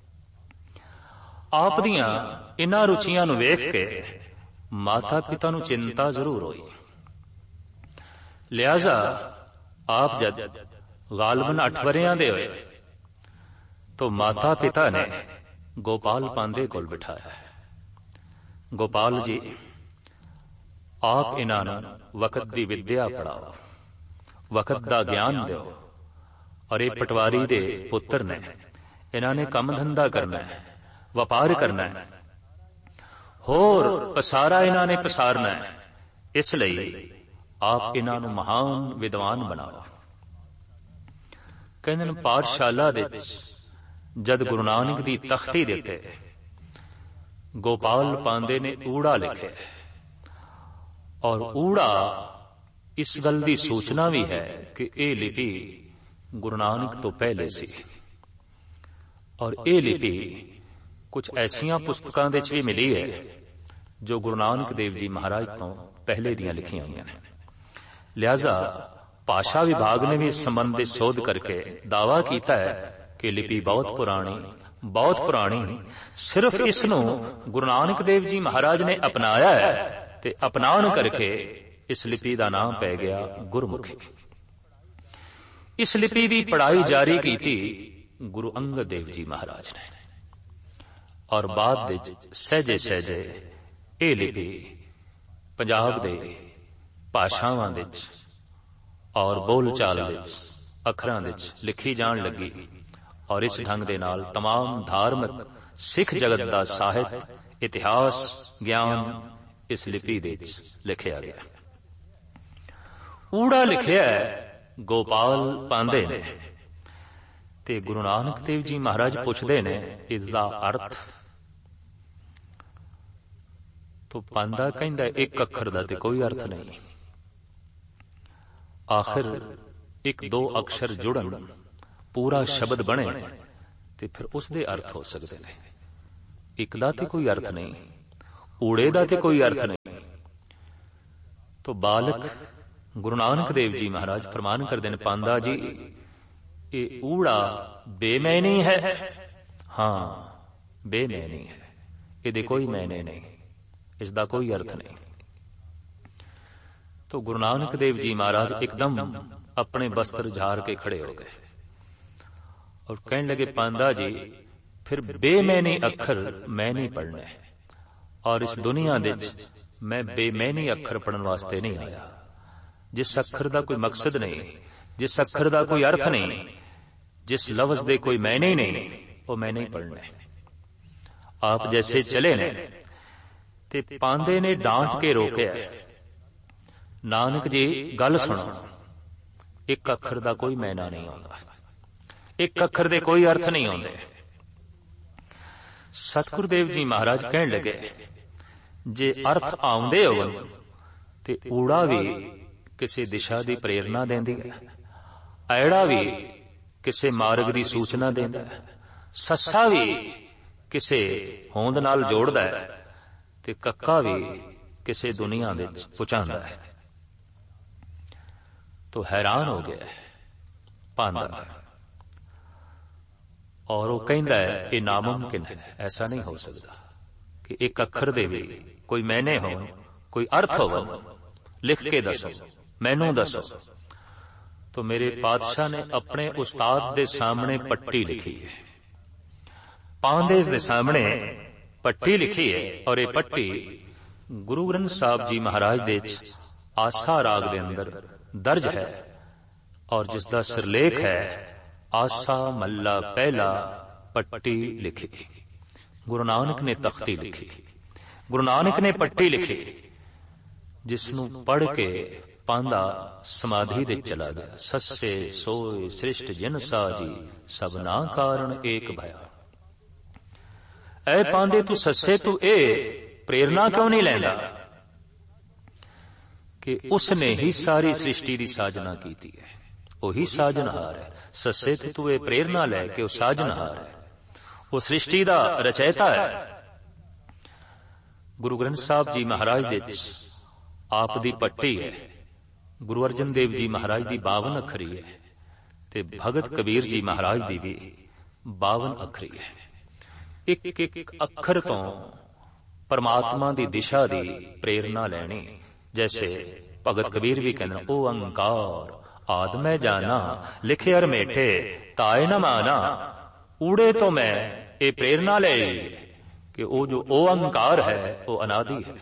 ਆਪ ਦੀਆਂ ਇਨ੍ਹਾਂ ਰੁਚੀਆਂ ਨੂੰ ਵੇਖ ਕੇ ਮਾਤਾ ਪਿਤਾ ਨੂੰ ਚਿੰਤਾ ਜ਼ਰੂਰ ਹੋਈ। ਲਿਹਾਜ਼ਾ ਆਪ ਜਦ ਗਾਲਬਨ 8 ਵਰ੍ਹਿਆਂ ਦੇ ਹੋਏ ਤਾਂ ਮਾਤਾ ਪਿਤਾ ਨੇ ਗੋਪਾਲ ਪਾਂਦੇ ਕੋਲ ਬਿਠਾਇਆ। ਗੋਪਾਲ ਜੀ, ਆਪ ਇਹਨਾਂ ਨੂੰ ਵਕਤ ਦੀ ਵਿਦਿਆ ਪੜਾਓ, ਵਕਤ ਦਾ ਗਿਆਨ ਦਿਓ, ਔਰ ਇਹ ਪਟਵਾਰੀ ਦੇ ਪੁੱਤਰ ਨੇ, ਇਹਨਾਂ ਨੇ ਕੰਮ ਧੰਦਾ ਕਰਨਾ ਹੈ, ਵਪਾਰ ਕਰਨਾ ਹੈ, ਹੋਰ ਪਸਾਰਾ ਇਹਨਾਂ ਨੇ ਪਸਾਰਨਾ ਹੈ। ਇਸ ਲਈ ਆਪ ਇਹਨਾਂ ਨੂੰ ਮਹਾਨ ਵਿਦਵਾਨ ਬਣਾਓ। ਕਹਿੰਦੇ ਨੇ ਪਾਠਸ਼ਾਲਾ ਦੇ ਵਿੱਚ ਜਦ ਗੁਰੂ ਨਾਨਕ ਦੀ ਤਖਤੀ ਦੇ ਉੱਤੇ ਗੋਪਾਲ ਪਾਂਦੇ ਨੇ ਊੜਾ ਲਿਖਿਆ, ਔਰ ਊੜਾ ਇਸ ਗੱਲ ਦੀ ਸੂਚਨਾ ਵੀ ਹੈ ਕਿ ਇਹ ਲਿਪੀ ਗੁਰੂ ਨਾਨਕ ਤੋਂ ਪਹਿਲੇ ਸੀ, ਔਰ ਇਹ ਲਿਪੀ ਕੁਝ ਐਸੀਆਂ ਪੁਸਤਕਾਂ ਦੇ ਵਿੱਚ ਵੀ ਮਿਲੀ ਹੈ ਜੋ ਗੁਰੂ ਨਾਨਕ ਦੇਵ ਜੀ ਮਹਾਰਾਜ ਤੋਂ ਪਹਿਲੇ ਦੀਆਂ ਲਿਖੀਆਂ ਹੋਈਆਂ ਨੇ। ਲਿਹਾਜ਼ਾ ਭਾਸ਼ਾ ਵਿਭਾਗ ਨੇ ਵੀ ਇਸ ਸੰਬੰਧ ਦੇ ਸੋਧ ਕਰਕੇ ਦਾਅਵਾ ਕੀਤਾ ਹੈ ਕਿ ਲਿਪੀ ਬਹੁਤ ਪੁਰਾਣੀ, ਸਿਰਫ ਇਸ ਨੂੰ ਗੁਰੂ ਨਾਨਕ ਦੇਵ ਜੀ ਮਹਾਰਾਜ ਨੇ ਅਪਣਾਇਆ ਹੈ ਤੇ ਅਪਣਾਉਣ ਕਰਕੇ ਇਸ ਲਿਪੀ ਦਾ ਨਾਮ ਪੈ ਗਿਆ ਗੁਰਮੁਖੀ। ਇਸ ਲਿਪੀ ਦੀ ਪੜ੍ਹਾਈ ਜਾਰੀ ਕੀਤੀ ਗੁਰੂ ਅੰਗਦ ਦੇਵ ਜੀ ਮਹਾਰਾਜ ਨੇ, ਔਰ ਬਾਅਦ ਵਿੱਚ ਸਹਿਜੇ ਸਹਿਜੇ ਇਹ ਲਿਪੀ ਪੰਜਾਬ ਦੇ ਭਾਸ਼ਾਵਾਂ ਵਿੱਚ ਔਰ ਬੋਲਚਾਲ ਵਿੱਚ ਅੱਖਰਾਂ ਵਿੱਚ ਲਿਖੀ ਜਾਣ ਲੱਗੀ, ਔਰ ਇਸ ਢੰਗ ਦੇ ਨਾਲ तमाम ਧਾਰਮਿਕ ਸਿੱਖ ਜਗਤ ਦਾ ਸਾਹਿਤ, ਇਤਿਹਾਸ, ਗਿਆਨ ਇਸ ਲਿਪੀ ਦੇ ਵਿੱਚ ਲਿਖਿਆ ਗਿਆ। ਊੜਾ ਲਿਖਿਆ ਗੋਪਾਲ ਪਾਂਦੇ ਨੇ, ਤੇ ਗੁਰੂ ਨਾਨਕ ਦੇਵ ਜੀ ਮਹਾਰਾਜ ਪੁੱਛਦੇ ਨੇ ਇਸ ਦਾ ਅਰਥ। ਤੋ ਪਾਂਦਾ ਕਹਿੰਦਾ ਇੱਕ ਅੱਖਰ ਦਾ ਤੇ ਕੋਈ ਅਰਥ ਨਹੀਂ, ਆਖਿਰ 1-2 ਅਕਸ਼ਰ ਜੁੜਨ, ਪੂਰਾ ਸ਼ਬਦ ਬਣੇ ਤੇ ਫਿਰ ਉਸ ਦੇ ਅਰਥ ਹੋ ਸਕਦੇ ਨੇ। ਇੱਕ ਦਾ ਤੇ ਕੋਈ ਅਰਥ ਨਹੀਂ। ਊੜੇ ਦਾ ਤੇ ਕੋਈ ਅਰਥ ਨਹੀਂ। ਤੋ ਬਾਲਕ ਗੁਰੂ ਨਾਨਕ ਦੇਵ ਜੀ ਮਹਾਰਾਜ ਫਰਮਾਨ ਕਰਦੇ ਨੇ, ਪਾਂਦਾ ਜੀ ਇਹ ਊੜਾ ਬੇਮੈਨੀ ਹੈ। ਹਾਂ, ਬੇਮੈਨੀ ਹੈ, ਇਹਦੇ ਕੋਈ ਮੈਨੇ ਨਹੀਂ, ਇਸ ਦਾ ਕੋਈ ਅਰਥ ਨਹੀਂ। ਤੋ ਗੁਰੂ ਨਾਨਕ ਦੇਵ ਜੀ ਮਹਾਰਾਜ ਇੱਕਦਮ ਆਪਣੇ ਬਸਤਰ ਝਾੜ ਕੇ ਖੜੇ ਹੋ ਗਏ ਔਰ ਕਹਿਣ ਲਗੇ, ਪਾਂਦਾ ਜੀ ਫਿਰ ਬੇਮੈਨੀ ਅੱਖਰ ਮੈਂ ਨਹੀਂ ਪੜ੍ਹਨੇ, ਔਰ ਇਸ ਦੁਨੀਆ ਦੇ ਮੈਂ ਬੇਮੈਨੀ ਅੱਖਰ ਪੜ੍ਹਨ ਵਾਸਤੇ ਨਹੀਂ ਆਇਆ। ਜਿਸ ਅੱਖਰ ਦਾ ਕੋਈ ਮਕਸਦ ਨਹੀਂ, ਜਿਸ ਅੱਖਰ ਦਾ ਕੋਈ ਅਰਥ ਨਹੀਂ, ਜਿਸ ਲਫ਼ਜ਼ ਦੇ ਕੋਈ ਮੈਨੇ ਨਹੀਂ, ਉਹ ਮੈਂ ਨਹੀਂ ਪੜ੍ਹਨੇ। ਆਪ ਜੈਸੇ ਚਲੇ ਨੇ ਤੇ ਪਾਂਦੇ ਨੇ ਡਾਂਟ ਕੇ ਰੋਕਿਆ, ਨਾਨਕ ਜੀ ਗੱਲ ਸੁਣੋ, ਇੱਕ ਅੱਖਰ ਦਾ ਕੋਈ ਮੈਨਾ ਨਹੀਂ ਆਉਂਦਾ, ਇੱਕ ਅੱਖਰ ਦੇ ਕੋਈ ਅਰਥ ਨਹੀਂ ਆਉਂਦੇ। ਸਤਿਗੁਰ ਦੇਵ ਜੀ ਮਹਾਰਾਜ ਕਹਿਣ ਲੱਗੇ, ਜੇ ਅਰਥ ਆਉਂਦੇ ਹੋਣ ਤੇ ਊੜਾ ਵੀ ਕਿਸੇ ਦਿਸ਼ਾ ਦੀ ਪ੍ਰੇਰਨਾ ਦਿੰਦੀ ਹੈ, ਐੜਾ ਵੀ ਕਿਸੇ ਮਾਰਗ ਦੀ ਸੂਚਨਾ ਦਿੰਦਾ ਹੈ, ਸੱਸਾ ਵੀ ਕਿਸੇ ਹੋਂਦ ਨਾਲ ਜੋੜਦਾ ਹੈ, ਤੇ ਕੱਕਾ ਵੀ ਕਿਸੇ ਦੁਨੀਆ ਵਿੱਚ ਪਹੁੰਚਾਉਂਦਾ ਹੈ। ਤੋ ਹੈਰਾਨ ਹੋ ਗਿਆ ਪਾਂਦਾ, ਔਰ ਉਹ ਕਹਿੰਦਾ ਹੈ ਇਹ ਨਾਮੁਮਕਿਨ ਹੈ, ਐਸਾ ਨਹੀਂ ਹੋ ਸਕਦਾ ਕਿ ਇੱਕ ਅੱਖਰ ਦੇ ਵੀ ਕੋਈ ਮੈਨੇ ਹੋਣ, ਕੋਈ ਅਰਥ ਹੋਵੇ, ਲਿਖ ਕੇ ਦੱਸੋ, ਮੈਨੂੰ ਦੱਸੋ। ਤੋ ਮੇਰੇ ਪਾਤਸ਼ਾਹ ਨੇ ਆਪਣੇ ਉਸਤਾਦ ਦੇ ਸਾਹਮਣੇ ਪੱਟੀ ਲਿਖੀ ਹੈ, ਪਾਂਦੇ ਦੇ ਸਾਹਮਣੇ ਪੱਟੀ ਲਿਖੀ ਹੈ, ਔਰ ਇਹ ਪੱਟੀ ਗੁਰੂ ਗ੍ਰੰਥ ਸਾਹਿਬ ਜੀ ਮਹਾਰਾਜ ਦੇ ਆਸਾ ਰਾਗ ਦੇ ਅੰਦਰ ਦਰਜ ਹੈ, ਔਰ ਜਿਸ ਦਾ ਸਿਰਲੇਖ ਹੈ ਆਸਾ ਮੱਲਾ ਪਹਿਲਾ ਪੱਟੀ ਲਿਖੀ। ਗੁਰੂ ਨਾਨਕ ਨੇ ਤਖਤੀ ਲਿਖੀ, ਗੁਰੂ ਨਾਨਕ ਨੇ ਪੱਟੀ ਲਿਖੀ, ਜਿਸ ਨੂੰ ਪੜ੍ਹ ਕੇ ਪਾਂਦਾ ਸਮਾਧੀ ਦੇ ਚਲਾ ਗਿਆ। ਸੱਸੇ ਸੋਏ ਸ੍ਰਿਸ਼ਟ ਜਿਨ ਸਾਜੀ, ਸਭਨਾ ਕਾਰਨ ਏਕ ਭਇਆ। ਐ ਪਾਂਦੇ ਤੂੰ ਸੱਸੇ, ਤੂੰ ਇਹ ਪ੍ਰੇਰਨਾ ਕਿਉਂ ਨਹੀਂ ਲੈਂਦਾ ਕਿ ਉਸਨੇ ਹੀ ਸਾਰੀ ਸ੍ਰਿਸ਼ਟੀ ਦੀ ਸਾਜਨਾ ਕੀਤੀ ਹੈ, ਉਹੀ ਸਾਜਨਹਾਰ ਹੈ। ਸੱਸੇ ਤੇ ਤੂੰ ਇਹ ਪ੍ਰੇਰਨਾ ਲੈ ਕਿ ਉਹ ਸਾਜਨਹਾਰ ਹੈ, ਉਹ ਸ੍ਰਿਸ਼ਟੀ ਦਾ ਰਚੈਤਾ ਹੈ। ਗੁਰੂ ਗ੍ਰੰਥ ਸਾਹਿਬ ਜੀ ਮਹਾਰਾਜ ਦੇ ਆਪ ਦੀ ਪੱਟੀ ਹੈ, ਗੁਰੂ ਅਰਜਨ ਦੇਵ ਜੀ ਮਹਾਰਾਜ ਦੀ 52 ਅੱਖਰੀ ਹੈ, ਤੇ ਭਗਤ ਕਬੀਰ ਜੀ ਮਹਾਰਾਜ ਦੀ ਵੀ 52 ਅੱਖਰੀ ਹੈ। ਇੱਕ ਇੱਕ ਅੱਖਰ ਤੋਂ ਪਰਮਾਤਮਾ ਦੀ ਦਿਸ਼ਾ ਦੀ ਪ੍ਰੇਰਨਾ ਲੈਣੀ। ਜੈਸੇ ਭਗਤ ਕਬੀਰ ਵੀ ਕਹਿੰਦੇ, ਓ ਅੰਕਾਰ ਆਦ ਮੈਂ ਜਾਣਾ, ਲਿਖੇ ਅਰ ਮੇਟੇ ਤਾਏ ਨ ਮਾਨਾ। ਊੜੇ ਤੋਂ ਮੈਂ ਇਹ ਪ੍ਰੇਰਨਾ ਲੈ ਲਈ ਕਿ ਉਹ ਜੋ ਓ ਅੰਕਾਰ ਹੈ ਉਹ ਅਨਾਦਿ ਹੈ,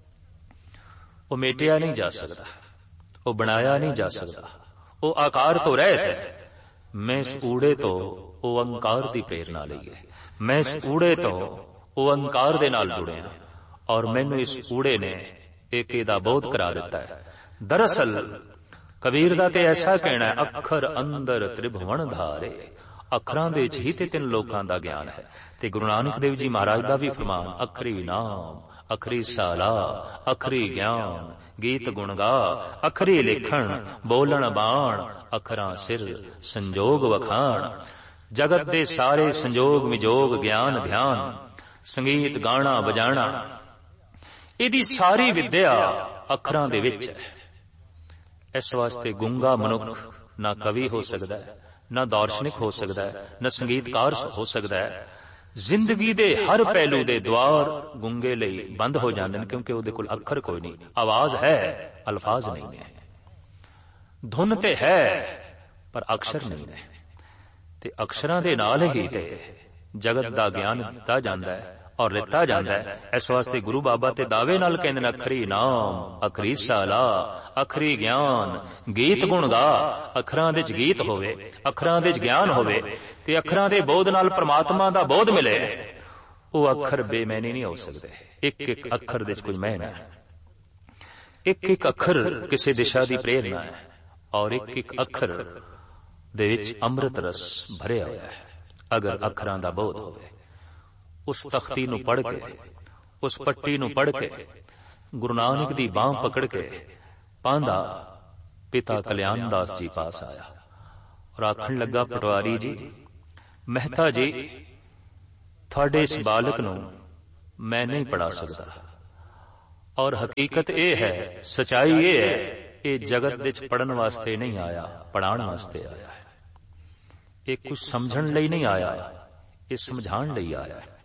ਉਹ ਮੇਟਿਆ ਨਹੀਂ ਜਾ ਸਕਦਾ, ਉਹ ਬਣਾਇਆ ਨਹੀਂ ਜਾ ਸਕਦਾ, ਉਹ ਆਕਾਰ ਤੋਂ ਰਹਿਤ ਹੈ। ਮੈਂ ਇਸ ਊੜੇ ਤੋਂ ਉਹ ਅੰਕਾਰ ਦੀ ਪ੍ਰੇਰਨਾ ਲਈ ਹੈ, ਮੈਂ ਇਸ ਊੜੇ ਤੋਂ ਉਹ ਅੰਕਾਰ ਦੇ ਨਾਲ ਜੁੜਿਆ, ਔਰ ਮੈਨੂੰ ਇਸ ਊੜੇ ਨੇ ਏਕੇ ਦਾ ਬੋਧ ਕਰਾ ਦਿੱਤਾ ਹੈ। ਦਰਅਸਲ ਕਬੀਰ ਦਾ ਤੇ ਐਸਾ ਕਹਿਣਾ ਹੈ, ਅੱਖਰ ਅੰਦਰ ਤ੍ਰਿਭੁਵਨ ਧਾਰੇ, ਅੱਖਰਾਂ ਦੇ ਵਿੱਚ ਹੀ ਤੇ ਤਿੰਨ ਲੋਕਾਂ ਦਾ ਗਿਆਨ ਹੈ। ਤੇ ਗੁਰੂ ਨਾਨਕ ਦੇਵ ਜੀ ਮਹਾਰਾਜ ਦਾ ਵੀ ਫਰਮਾਨ, ਅਖਰੀ ਨਾਮ ਅਖਰੀ ਸਾਲਾ ਅਖਰੀ ਗਿਆਨ ਗੀਤ ਗੁਣ ਗਾ, ਅਖਰੀ ਲਿਖਣ ਬੋਲਣ ਬਾਣ, ਅੱਖਰਾਂ ਸਿਰ ਸੰਜੋਗ ਵਖਾਣ। ਜਗਤ ਦੇ ਸਾਰੇ ਸੰਜੋਗ ਵਿਜੋਗ ਗਿਆਨ ਧਿਆਨ, ਸੰਗੀਤ ਗਾਣਾ ਵਜਾਣਾ, ਇਹਦੀ ਸਾਰੀ ਵਿਦਿਆ ਅੱਖਰਾਂ ਦੇ ਵਿੱਚ ਹੈ। ਇਸ ਵਾਸਤੇ ਗੂੰਗਾ ਮਨੁੱਖ ਨਾ ਕਵੀ ਹੋ ਸਕਦਾ ਹੈ, ਨਾ ਦਾਰਸ਼ਨਿਕ ਹੋ ਸਕਦਾ ਹੈ, ਨਾ ਸੰਗੀਤਕਾਰ ਹੋ ਸਕਦਾ ਹੈ। ਜ਼ਿੰਦਗੀ ਦੇ ਹਰ ਪਹਿਲੂ ਦੇ ਦੁਆਰ ਗੂੰਗੇ ਲਈ ਬੰਦ ਹੋ ਜਾਂਦੇ ਨੇ, ਕਿਉਂਕਿ ਉਹਦੇ ਕੋਲ ਅੱਖਰ ਕੋਈ ਨਹੀਂ। ਆਵਾਜ਼ ਹੈ, ਅਲਫਾਜ਼ ਨਹੀਂ ਨੇ, ਧੁਨ ਤੇ ਹੈ ਪਰ ਅਕਸ਼ਰ ਨਹੀਂ ਨੇ, ਤੇ ਅਕਸ਼ਰਾਂ ਦੇ ਨਾਲ ਹੀ ਤੇ ਜਗਤ ਦਾ ਗਿਆਨ ਦਿੱਤਾ ਜਾਂਦਾ ਹੈ ਔਰ ਲਿੱਤਾ ਜਾਂਦਾ ਹੈ। ਇਸ ਵਾਸਤੇ ਗੁਰੂ ਬਾਬਾ ਤੇ ਦਾਅਵੇ ਨਾਲ ਕਹਿੰਦੇ ਨੇ, ਅਖਰੀ ਨਾਮ ਅਖਰੀ ਸਾਲਾ ਅਖਰੀ ਗਿਆਨ ਗੀਤ ਗੁਣ ਗਾ। ਅੱਖਰਾਂ ਦੇ ਚ ਗੀਤ ਹੋਵੇ, ਅੱਖਰਾਂ ਦੇ ਚ ਗਿਆਨ ਹੋਵੇ, ਤੇ ਅੱਖਰਾਂ ਦੇ ਬੋਧ ਨਾਲ ਪ੍ਰਮਾਤਮਾ ਦਾ ਬੋਧ ਮਿਲੇ, ਉਹ ਅੱਖਰ ਬੇਮੈਨੀ ਨਹੀਂ ਹੋ ਸਕਦੇ। ਇੱਕ ਇੱਕ ਅੱਖਰ ਦੇ ਚ ਕੋਈ ਮੈਨਾ ਹੈ, ਇੱਕ ਇੱਕ ਅੱਖਰ ਕਿਸੇ ਦਿਸ਼ਾ ਦੀ ਪ੍ਰੇਰਨਾ ਹੈ, ਔਰ ਇੱਕ ਇੱਕ ਅੱਖਰ ਦੇ ਵਿੱਚ ਅੰਮ੍ਰਿਤ ਰਸ ਭਰਿਆ ਹੋਇਆ ਹੈ। ਅਗਰ ਅੱਖਰਾਂ ਦਾ ਬੋਧ ਹੋਵੇ, ਉਸ ਤਖਤੀ ਨੂੰ ਪੜ੍ਹ ਕੇ, ਉਸ ਪੱਟੀ ਨੂੰ ਪੜ੍ਹ ਕੇ, ਗੁਰੂ ਨਾਨਕ ਦੀ ਬਾਂਹ ਪਕੜ ਕੇ ਪਾਂਦਾ ਪਿਤਾ ਕਲਿਆਣ ਦਾਸ ਜੀ ਪਾਸ ਆਇਆ ਔਰ ਆਖਣ ਲੱਗਾ, ਪਟਵਾਰੀ ਜੀ, ਮਹਿਤਾ ਜੀ, ਤੁਹਾਡੇ ਇਸ ਬਾਲਕ ਨੂੰ ਮੈਂ ਨਹੀਂ ਪੜ੍ਹਾ ਸਕਦਾ, ਔਰ ਹਕੀਕਤ ਇਹ ਹੈ, ਸਚਾਈ ਇਹ ਹੈ, ਇਹ ਜਗਤ ਵਿੱਚ ਪੜਨ ਵਾਸਤੇ ਨਹੀਂ ਆਇਆ, ਪੜਾਉਣ ਵਾਸਤੇ ਆਇਆ ਹੈ। ਇਹ ਕੁਝ ਸਮਝਣ ਲਈ ਨਹੀਂ ਆਇਆ, ਇਹ ਸਮਝਾਉਣ ਲਈ ਆਇਆ ਹੈ।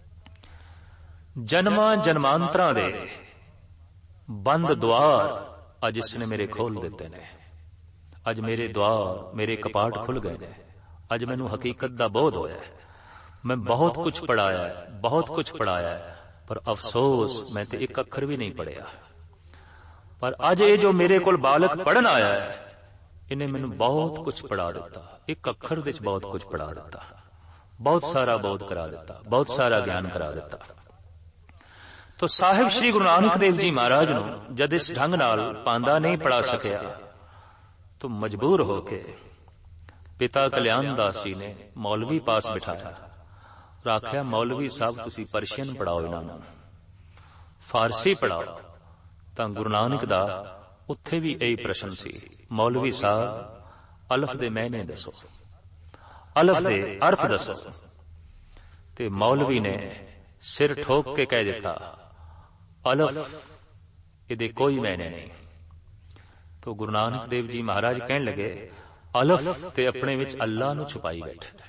ਜਨਮਾਂ ਜਨਮਾਂਤਰਾਂ ਦੇ ਬੰਦ ਦੁਆਰ ਅੱਜ ਇਸਨੇ ਮੇਰੇ ਖੋਲ ਦਿੱਤੇ ਨੇ। ਅੱਜ ਮੇਰੇ ਦੁਆਰ, ਮੇਰੇ ਕਪਾਟ ਖੁੱਲ ਗਏ ਨੇ। ਅੱਜ ਮੈਨੂੰ ਹਕੀਕਤ ਦਾ ਬੋਧ ਹੋਇਆ। ਮੈਂ ਬਹੁਤ ਕੁਝ ਪੜਾਇਆ, ਬਹੁਤ ਕੁਝ ਪੜਾਇਆ, ਪਰ ਅਫਸੋਸ ਮੈਂ ਤੇ ਇੱਕ ਅੱਖਰ ਵੀ ਨਹੀਂ ਪੜਿਆ। ਪਰ ਅੱਜ ਇਹ ਜੋ ਮੇਰੇ ਕੋਲ ਬਾਲਕ ਪੜਨ ਆਇਆ ਹੈ, ਇਹਨੇ ਮੈਨੂੰ ਬਹੁਤ ਕੁਝ ਪੜਾ ਦਿੱਤਾ। ਇੱਕ ਅੱਖਰ ਵਿੱਚ ਬਹੁਤ ਕੁਝ ਪੜਾ ਦਿੱਤਾ, ਬਹੁਤ ਸਾਰਾ ਬੋਧ ਕਰਾ ਦਿੱਤਾ, ਬਹੁਤ ਸਾਰਾ ਗਿਆਨ ਕਰਾ ਦਿੱਤਾ। ਤੋ ਸਾਹਿਬ ਸ੍ਰੀ ਗੁਰੂ ਨਾਨਕ ਦੇਵ ਜੀ ਮਹਾਰਾਜ ਨੂੰ ਜਦ ਇਸ ਢੰਗ ਨਾਲ ਪਾਂਦਾ ਨਹੀਂ ਪੜਾ ਸਕਿਆ, ਤੋ ਮਜਬੂਰ ਹੋ ਕੇ ਪਿਤਾ ਕਲਿਆਣ ਦਾਸ ਜੀ ਨੇ ਮੌਲਵੀ ਪਾਸ ਬਿਠਾਇਆ। ਆਖਿਆ, ਮੌਲਵੀ ਸਾਹਿਬ ਤੁਸੀਂ ਪਰਸ਼ੀਅਨ ਪੜਾਓ, ਇਹਨਾਂ ਨੂੰ ਫਾਰਸੀ ਪੜਾਓ। ਤਾਂ ਗੁਰੂ ਨਾਨਕ ਦਾ ਉੱਥੇ ਵੀ ਇਹੀ ਪ੍ਰਸ਼ਨ ਸੀ, ਮੌਲਵੀ ਸਾਹਿਬ ਅਲਫ ਦੇ ਮਾਇਨੇ ਦੱਸੋ, ਅਲਫ ਦੇ ਅਰਥ ਦੱਸੋ। ਤੇ ਮੌਲਵੀ ਨੇ ਸਿਰ ਠੋਕ ਕੇ ਕਹਿ ਦਿੱਤਾ, ਅਲਫ ਇਹਦੇ ਕੋਈ ਮਾਇਨੇ ਨਹੀਂ। ਤੋ ਗੁਰੂ ਨਾਨਕ ਦੇਵ ਜੀ ਮਹਾਰਾਜ ਕਹਿਣ ਲੱਗੇ, ਅਲਫ ਤੇ ਆਪਣੇ ਵਿੱਚ ਅੱਲਾ ਨੂੰ ਛੁਪਾਈ ਬੈਠਾ।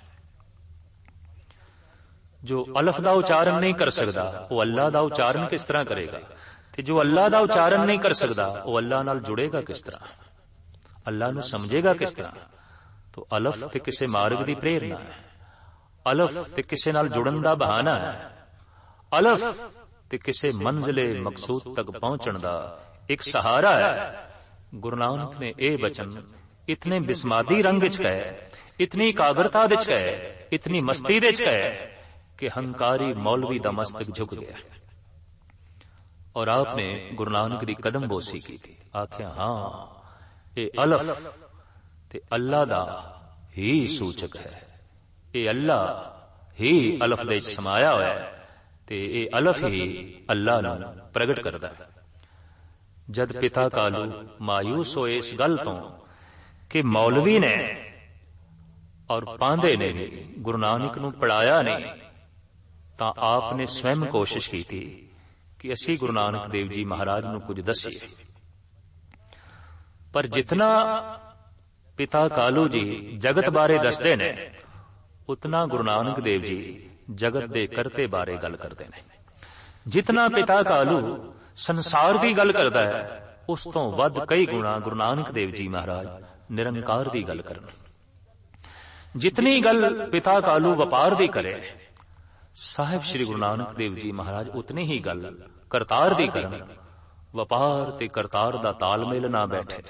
ਜੋ ਅਲਫ ਦਾ ਉਚਾਰਨ ਨਹੀਂ ਕਰ ਸਕਦਾ, ਉਹ ਅੱਲਾ ਦਾ ਉਚਾਰਨ ਕਿਸ ਤਰ੍ਹਾਂ ਕਰੇਗਾ? ਤੇ ਜੋ ਅੱਲਾ ਦਾ ਉਚਾਰਨ ਨਹੀਂ ਕਰ ਸਕਦਾ, ਉਹ ਅੱਲਾ ਨਾਲ ਜੁੜੇਗਾ ਕਿਸ ਤਰ੍ਹਾਂ? ਅੱਲਾ ਨੂੰ ਸਮਝੇਗਾ ਕਿਸ ਤਰ੍ਹਾਂ? ਤੋ ਅਲਫ ਤੇ ਕਿਸੇ ਮਾਰਗ ਦੀ ਪ੍ਰੇਰਨਾ ਹੈ, ਅਲਫ ਤੇ ਕਿਸੇ ਨਾਲ ਜੁੜਨ ਦਾ ਬਹਾਨਾ ਹੈ, ਅਲਫ ਤੇ ਕਿਸੇ ਮੰਜ਼ਿਲੇ ਮਕਸੂਦ ਤੱਕ ਪਹੁੰਚਣ ਦਾ ਇੱਕ ਸਹਾਰਾ ਹੈ। ਗੁਰੂ ਨਾਨਕ ਨੇ ਇਹ ਬਚਨ ਇਤਨੇ ਬਿਸਮਾਦੀ ਰੰਗ ਵਿੱਚ ਕਹੇ, ਇਤਨੀ ਇਕਾਗਰਤਾ ਵਿੱਚ ਕਹੇ, ਇਤਨੀ ਮਸਤੀ ਵਿੱਚ ਕਹੇ ਕਿ ਹੰਕਾਰੀ ਮੌਲਵੀ ਦਾ ਮਸਤਕ ਝੁਕ ਗਿਆ। ਔਰ ਆਪਨੇ ਗੁਰੂ ਨਾਨਕ ਦੀ ਕਦਮ ਬੋਸੀ ਕੀਤੀ। ਆਖਿਆ, ਹਾਂ ਇਹ ਅਲਫ ਤੇ ਅੱਲਾ ਦਾ ਹੀ ਸੂਚਕ ਹੈ। ਇਹ ਅੱਲਾ ਹੀ ਅਲਫ ਦੇ ਸਮਾਇਆ ਹੋਇਆ ਹੈ ਤੇ ਇਹ ਅਲਫ ਹੀ ਅੱਲਾ ਨੂੰ ਪ੍ਰਗਟ ਕਰਦਾ ਹੈ। ਜਦ ਪਿਤਾ ਕਾਲੂ ਮਾਯੂਸ ਹੋਏ ਇਸ ਗੱਲ ਤੋਂ ਕਿ ਮੌਲਵੀ ਨੇ ਔਰ ਪਾਂਦੇ ਨੇ ਵੀ ਗੁਰੂ ਨਾਨਕ ਨੂੰ ਪੜਾਇਆ ਨਹੀਂ, ਤਾਂ ਆਪ ਨੇ ਸਵੈਮ ਕੋਸ਼ਿਸ਼ ਕੀਤੀ ਕਿ ਅਸੀਂ ਗੁਰੂ ਨਾਨਕ ਦੇਵ ਜੀ ਮਹਾਰਾਜ ਨੂੰ ਕੁਝ ਦਸੀਏ। ਪਰ ਜਿਤਨਾ ਪਿਤਾ ਕਾਲੂ ਜੀ ਜਗਤ ਬਾਰੇ ਦੱਸਦੇ ਨੇ, ਉਤਨਾ ਗੁਰੂ ਨਾਨਕ ਦੇਵ ਜੀ ਜਗਤ ਦੇ ਕਰਤੇ ਬਾਰੇ ਗੱਲ ਕਰਦੇ ਨੇ। ਜਿਤਨਾ ਪਿਤਾ ਕਾਲੂ ਸੰਸਾਰ ਦੀ ਗੱਲ ਕਰਦਾ ਹੈ, ਉਸ ਤੋਂ ਵੱਧ ਕਈ ਗੁਣਾ ਗੁਰੂ ਨਾਨਕ ਦੇਵ ਜੀ ਮਹਾਰਾਜ ਨਿਰੰਕਾਰ ਦੀ ਗੱਲ ਕਰਨ। ਜਿਤਨੀ ਗੱਲ ਪਿਤਾ ਕਾਲੂ ਵਪਾਰ ਦੀ ਕਰੇ, ਸਾਹਿਬ ਸ੍ਰੀ ਗੁਰੂ ਨਾਨਕ ਦੇਵ ਜੀ ਮਹਾਰਾਜ ਉਤਨੀ ਹੀ ਗੱਲ ਕਰਤਾਰ ਦੀ ਕਰਨ। ਵਪਾਰ ਤੇ ਕਰਤਾਰ ਦਾ ਤਾਲਮੇਲ ਨਾ ਬੈਠੇ,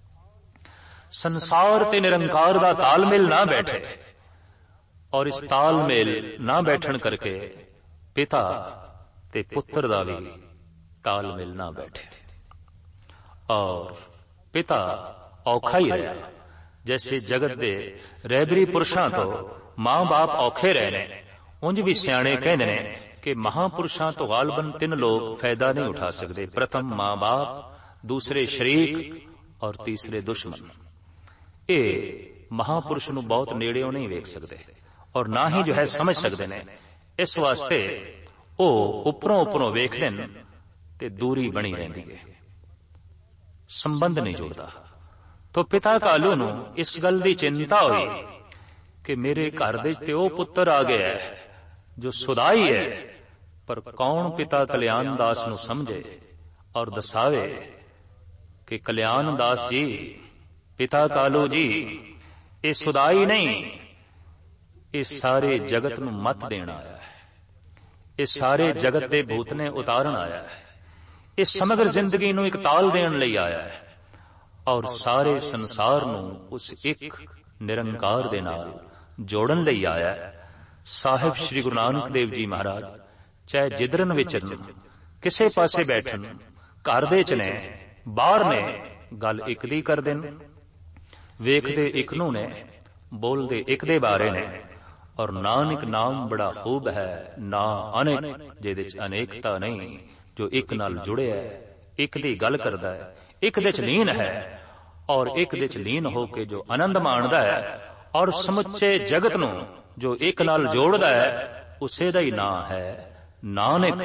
ਸੰਸਾਰ ਤੇ ਨਿਰੰਕਾਰ ਦਾ ਤਾਲਮੇਲ ਨਾ ਬੈਠੇ, ਔਰ ਇਸ ਤਾਲਮੇਲ ਨਾ ਬੈਠਣ ਕਰਕੇ ਪਿਤਾ ਤੇ ਪੁੱਤਰ ਦਾ ਵੀ ਤਾਲਮੇਲ ਨਾ ਬੈਠੇ। ਔਰ ਪਿਤਾ ਔਖਾ ਹੀ ਰਿਹਾ। ਜੈਸੇ ਜਗਤ ਦੇ ਰਹਿਬਰੀ ਪੁਰਸ਼ਾਂ ਤੋਂ ਮਾਂ-ਬਾਪ ਔਖੇ ਰਹੇ ਨੇ, ਉਂਝ ਵੀ ਸਿਆਣੇ ਕਹਿੰਦੇ ਨੇ ਕਿ ਮਹਾਂਪੁਰਸ਼ਾਂ ਤੋਂ ਗਾਲਬਨ ਤਿੰਨ ਲੋਕ ਫਾਇਦਾ ਨਹੀਂ ਉਠਾ ਸਕਦੇ। ਪ੍ਰਥਮ ਮਾਂ-ਬਾਪ, ਦੂਸਰੇ ਸ਼ਰੀਕ ਔਰ ਤੀਸਰੇ ਦੁਸ਼ਮਣ। ਇਹ ਮਹਾਂਪੁਰਸ਼ ਨੂੰ ਬਹੁਤ ਨੇੜਿਓਂ ਨਹੀਂ ਵੇਖ ਸਕਦੇ ਔਰ ਨਾ ਹੀ ਜੋ ਹੈ ਸਮਝ ਸਕਦੇ ਨੇ। ਇਸ ਵਾਸਤੇ ਉਹ ਉੱਪਰੋਂ ਵੇਖਦੇ ਨੇ ਤੇ ਦੂਰੀ ਬਣੀ ਰਹਿੰਦੀ ਹੈ, ਸੰਬੰਧ ਨਹੀਂ ਜੁੜਦਾ। ਤੋ ਪਿਤਾ ਕਾਲੂ ਨੂੰ ਇਸ ਗੱਲ ਦੀ ਚਿੰਤਾ ਹੋਈ ਕਿ ਮੇਰੇ ਘਰ ਦੇ ਤੇ ਉਹ ਪੁੱਤਰ ਆ ਗਿਆ ਹੈ ਜੋ ਸੁਦਾਈ ਹੈ, ਪਰ ਕੌਣ ਪਿਤਾ ਕਲਿਆਣ ਦਾਸ ਨੂੰ ਸਮਝੇ ਔਰ ਦਸਾਵੇ ਕਿ ਕਲਿਆਣ ਦਾਸ ਜੀ, ਪਿਤਾ ਕਾਲੂ ਜੀ, ਇਹ ਸੁਦਾਈ ਨਹੀਂ, ਇਹ ਸਾਰੇ ਜਗਤ ਨੂੰ ਮਤ ਦੇਣ ਆਇਆ ਹੈ। ਇਹ ਸਾਰੇ ਜਗਤ ਦੇ ਭੂਤ ਨੇ ਉਤਾਰਨ ਆਇਆ ਹੈ। ਇਹ ਸਮਗਰ ਜ਼ਿੰਦਗੀ ਨੂੰ ਇੱਕ ਤਾਲ ਦੇਣ ਲਈ ਆਇਆ ਹੈ ਔਰ ਸਾਰੇ ਸੰਸਾਰ ਨੂੰ ਉਸ ਇੱਕ ਨਿਰੰਕਾਰ ਦੇ ਨਾਲ ਜੋੜਨ ਲਈ ਆਇਆ ਹੈ। ਸਾਹਿਬ ਸ੍ਰੀ ਗੁਰੂ ਨਾਨਕ ਦੇਵ ਜੀ ਮਹਾਰਾਜ ਚਾਹੇ ਜਿੱਧਰਨ ਵਿਚਰਨ, ਕਿਸੇ ਪਾਸੇ ਬੈਠਣ, ਘਰ ਦੇ ਚ ਨੇ, ਬਾਹਰ ਨੇ, ਗੱਲ ਇੱਕ ਦੀ ਕਰਦੇ ਨੇ, ਵੇਖਦੇ ਇੱਕ ਨੂੰ ਨੇ, ਬੋਲਦੇ ਇੱਕ ਦੇ ਬਾਰੇ ਨੇ। ਔਰ ਨਾਨਕ ਨਾਮ ਬੜਾ ਖੂਬ ਹੈ, ਨਾ ਅਨੇਕ, ਜਿਹਦੇ ਚ ਅਨੇਕਤਾ ਨਹੀਂ, ਜੋ ਇੱਕ ਨਾਲ ਜੁੜਿਆ ਹੈ, ਇੱਕ ਦੀ ਗੱਲ ਕਰਦਾ ਹੈ, ਇੱਕ ਦੇ ਚ ਲੀਨ ਹੈ ਔਰ ਇੱਕ ਦੇ ਚ ਲੀਨ ਹੋ ਕੇ ਜੋ ਆਨੰਦ ਮਾਣਦਾ ਹੈ ਔਰ ਸਮੁੱਚੇ ਜਗਤ ਨੂੰ ਜੋ ਇੱਕ ਨਾਲ ਜੋੜਦਾ ਹੈ, ਉਸੇ ਦਾ ਹੀ ਨਾਂ ਹੈ ਨਾਨਕ।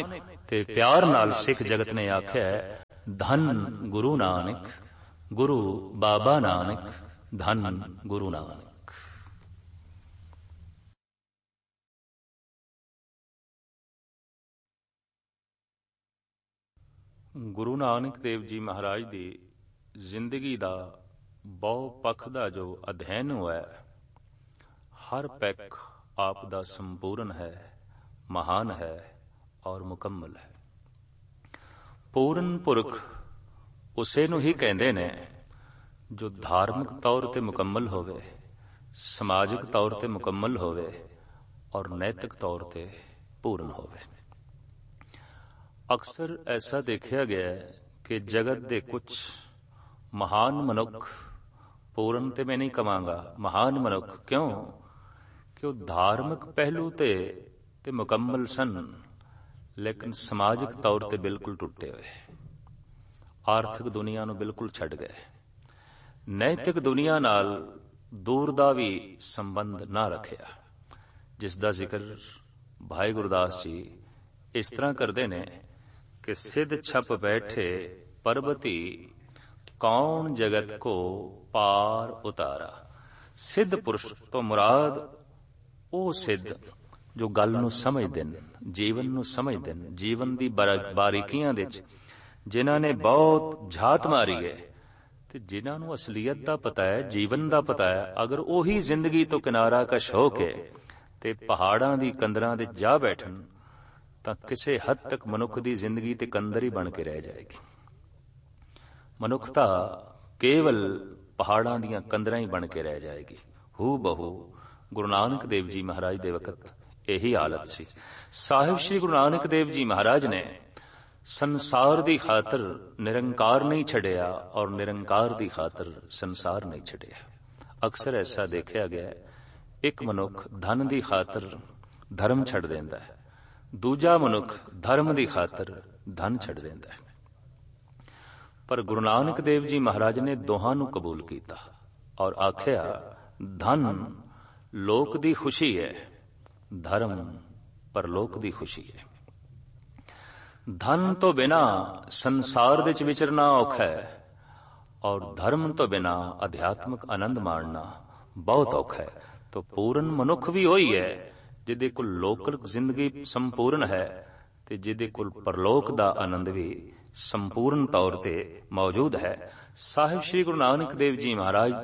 ਤੇ ਪਿਆਰ ਨਾਲ ਸਿੱਖ ਜਗਤ ਨੇ ਆਖਿਆ, ਧੰਨ ਗੁਰੂ ਨਾਨਕ, ਗੁਰੂ ਬਾਬਾ ਨਾਨਕ, ਧੰਨ ਗੁਰੂ ਨਾਨਕ। ਗੁਰੂ ਨਾਨਕ ਦੇਵ ਜੀ ਮਹਾਰਾਜ ਦੀ ਜ਼ਿੰਦਗੀ ਦਾ ਬਹੁ ਪੱਖ ਦਾ ਜੋ ਅਧਿਐਨ ਹੋਇਆ, ਹਰ ਪੱਖ ਆਪ ਦਾ ਸੰਪੂਰਨ ਹੈ, ਮਹਾਨ ਹੈ ਔਰ ਮੁਕੰਮਲ ਹੈ। ਪੂਰਨ ਪੁਰਖ ਉਸੇ ਨੂੰ ਹੀ ਕਹਿੰਦੇ ਨੇ ਜੋ ਧਾਰਮਿਕ ਤੌਰ ਤੇ ਮੁਕੰਮਲ ਹੋਵੇ, ਸਮਾਜਿਕ ਤੌਰ ਤੇ ਮੁਕੰਮਲ ਹੋਵੇ ਔਰ ਨੈਤਿਕ ਤੌਰ ਤੇ ਪੂਰਨ ਹੋਵੇ। ਅਕਸਰ ਐਸਾ ਦੇਖਿਆ ਗਿਆ ਹੈ ਕਿ ਜਗਤ ਦੇ ਕੁਝ ਮਹਾਨ ਮਨੁੱਖ, ਪੂਰਨ ਤੇ ਮੈਂ ਨਹੀਂ ਕਵਾਂਗਾ, ਮਹਾਨ ਮਨੁੱਖ, ਕਿਉਂ ਕਿ ਉਹ ਧਾਰਮਿਕ ਪਹਿਲੂ ਤੇ ਮੁਕੰਮਲ ਸਨ, ਲੇਕਿਨ ਸਮਾਜਿਕ ਤੌਰ ਤੇ ਬਿਲਕੁਲ ਟੁੱਟੇ ਹੋਏ, ਆਰਥਿਕ ਦੁਨੀਆ ਨੂੰ ਬਿਲਕੁਲ ਛੱਡ ਗਏ, ਨੈਤਿਕ ਦੁਨੀਆ ਨਾਲ ਦੂਰ ਦਾ ਵੀ ਸੰਬੰਧ ਨਾ ਰੱਖਿਆ, ਜਿਸ ਦਾ ਜ਼ਿਕਰ ਭਾਈ ਗੁਰਦਾਸ ਜੀ ਇਸ ਤਰ੍ਹਾਂ ਕਰਦੇ ਨੇ ਕਿ ਸਿੱਧ ਛਪ ਬੈਠੇ ਪਰਬਤੀ, ਕੌਣ ਜਗਤ ਕੋ ਪਾਰ ਉਤਾਰਾ। ਸਿੱਧ ਪੁਰਸ਼ ਤੋਂ ਮੁਰਾਦ ਉਹ ਸਿੱਧ ਜੋ ਗੱਲ ਨੂੰ ਸਮਝਦੇ ਨੇ, ਜੀਵਨ ਨੂੰ ਸਮਝਦੇ ਨੇ, ਜੀਵਨ ਦੀ ਬਾਰੀਕੀਆਂ ਦੇ ਵਿੱਚ ਜਿਨ੍ਹਾਂ ਨੇ ਬਹੁਤ ਝਾਤ ਮਾਰੀ ਹੈ ਤੇ ਜਿਨ੍ਹਾਂ ਨੂੰ ਅਸਲੀਅਤ ਦਾ ਪਤਾ ਹੈ, ਜੀਵਨ ਦਾ ਪਤਾ ਹੈ। ਅਗਰ ਉਹੀ ਜ਼ਿੰਦਗੀ ਤੋਂ ਕਿਨਾਰਾ ਕਸ਼ ਹੋ ਕੇ ਤੇ ਪਹਾੜਾਂ ਦੀ ਕੰਦਰਾਂ ਦੇ ਜਾ ਬੈਠਣ ਤਾਂ ਕਿਸੇ ਹੱਦ ਤੱਕ ਮਨੁੱਖ ਦੀ ਜ਼ਿੰਦਗੀ ਤੇ ਕੰਦਰ ਹੀ ਬਣ ਕੇ ਰਹਿ ਜਾਏਗੀ। ਮਨੁੱਖਤਾ ਕੇਵਲ ਪਹਾੜਾਂ ਦੀਆਂ ਕੰਦਰਾਂ ਹੀ ਬਣ ਕੇ ਰਹਿ ਜਾਏਗੀ। ਹੂ ਬਹੂ ਗੁਰੂ ਨਾਨਕ ਦੇਵ ਜੀ ਮਹਾਰਾਜ ਦੇ ਵਕਤ ਇਹੀ ਹਾਲਤ ਸੀ। ਸਾਹਿਬ ਸ੍ਰੀ ਗੁਰੂ ਨਾਨਕ ਦੇਵ ਜੀ ਮਹਾਰਾਜ ਨੇ ਸੰਸਾਰ ਦੀ ਖਾਤਰ ਨਿਰੰਕਾਰ ਨਹੀਂ ਛੱਡਿਆ ਔਰ ਨਿਰੰਕਾਰ ਦੀ ਖਾਤਰ ਸੰਸਾਰ ਨਹੀਂ ਛੱਡਿਆ। ਅਕਸਰ ਐਸਾ ਦੇਖਿਆ ਗਿਆ, ਇੱਕ ਮਨੁੱਖ ਧਨ ਦੀ ਖਾਤਰ ਧਰਮ ਛੱਡ ਦਿੰਦਾ ਹੈ, ਦੂਜਾ ਮਨੁੱਖ ਧਰਮ ਦੀ ਖਾਤਰ ਧਨ ਛੱਡ ਦਿੰਦਾ ਹੈ। ਪਰ ਗੁਰੂ ਨਾਨਕ ਦੇਵ ਜੀ ਮਹਾਰਾਜ ਨੇ ਦੋਹਾਂ ਨੂੰ ਕਬੂਲ ਕੀਤਾ ਔਰ ਆਖਿਆ, ਧਨ ਲੋਕ ਦੀ ਖੁਸ਼ੀ ਹੈ, ਧਰਮ ਪਰਲੋਕ ਦੀ ਖੁਸ਼ੀ ਹੈ। ਧਨ ਤੋਂ ਬਿਨਾ ਸੰਸਾਰ ਦੇ ਵਿੱਚ ਵਿਚਰਨਾ ਔਖਾ ਹੈ ਔਰ ਧਰਮ ਤੋਂ ਬਿਨਾ ਅਧਿਆਤਮਿਕ ਆਨੰਦ ਮਾਣਨਾ ਬਹੁਤ ਔਖਾ ਹੈ। ਤਾਂ ਪੂਰਨ ਮਨੁੱਖ ਵੀ ਉਹੀ ਹੈ ਜਿਹਦੇ ਕੋਲ ਲੋਕਲ ਜ਼ਿੰਦਗੀ ਸੰਪੂਰਨ ਹੈ ਤੇ ਜਿਹਦੇ ਕੋਲ ਪਰਲੋਕ ਦਾ ਆਨੰਦ ਵੀ ਸੰਪੂਰਨ ਤੌਰ ਤੇ ਮੌਜੂਦ ਹੈ। ਸਾਹਿਬ ਸ੍ਰੀ ਗੁਰੂ ਨਾਨਕ ਦੇਵ ਜੀ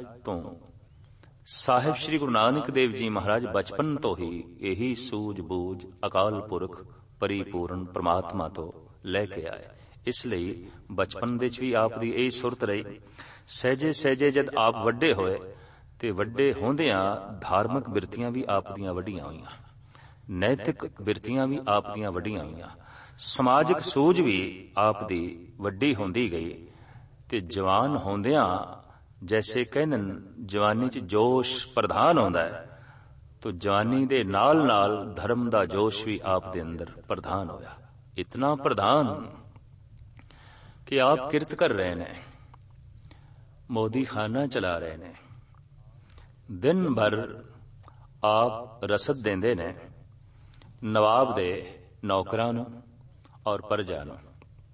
ਮਹਾਰਾਜ ਬਚਪਨ ਤੋਂ ਹੀ ਇਹੀ ਸੂਝ-ਬੂਝ ਅਕਾਲ ਪੁਰਖ ਪਰਿਪੂਰਨ ਪ੍ਰਮਾਤਮਾ ਤੋਂ ਲੈ ਕੇ ਆਏ। ਇਸ ਲਈ ਬਚਪਨ ਦੇ ਵਿੱਚ ਵੀ ਆਪ ਦੀ ਇਹ ਸੁਰਤ ਰਹੀ। ਸਹਿਜੇ ਸਹਿਜੇ ਜਦ ਆਪ ਵੱਡੇ ਹੋਏ ਤੇ ਵੱਡੇ ਹੁੰਦਿਆਂ ਧਾਰਮਿਕ ਬਿਰਤੀਆਂ ਵੀ ਆਪ ਦੀਆਂ ਵੱਡੀਆਂ ਹੋਈਆਂ, ਨੈਤਿਕ ਬਿਰਤੀਆਂ ਵੀ ਆਪ ਦੀਆਂ ਵੱਡੀਆਂ ਹੋਈਆਂ, ਸਮਾਜਿਕ ਸੂਝ ਵੀ ਆਪ ਦੀ ਵੱਡੀ ਹੁੰਦੀ ਗਈ ਤੇ ਜਵਾਨ ਹੁੰਦਿਆਂ ਜੈਸੇ ਕਹਿੰਦੇ ਜਵਾਨੀ 'ਚ ਜੋਸ਼ ਪ੍ਰਧਾਨ ਹੁੰਦਾ ਹੈ, ਤੋ ਜਵਾਨੀ ਦੇ ਨਾਲ ਨਾਲ ਧਰਮ ਦਾ ਜੋਸ਼ ਵੀ ਆਪ ਦੇ ਅੰਦਰ ਪ੍ਰਧਾਨ ਹੋਇਆ। ਇਤਨਾ ਪ੍ਰਧਾਨ ਕਿ ਆਪ ਕਿਰਤ ਕਰ ਰਹੇ ਨੇ, ਮੋਦੀ ਖਾਨਾ ਚਲਾ ਰਹੇ ਨੇ, ਦਿਨ ਭਰ ਆਪ ਰਸਦ ਦਿੰਦੇ ਨੇ ਨਵਾਬ ਦੇ ਨੌਕਰਾਂ ਨੂੰ ਔਰ ਪ੍ਰਜਾ ਨੂੰ।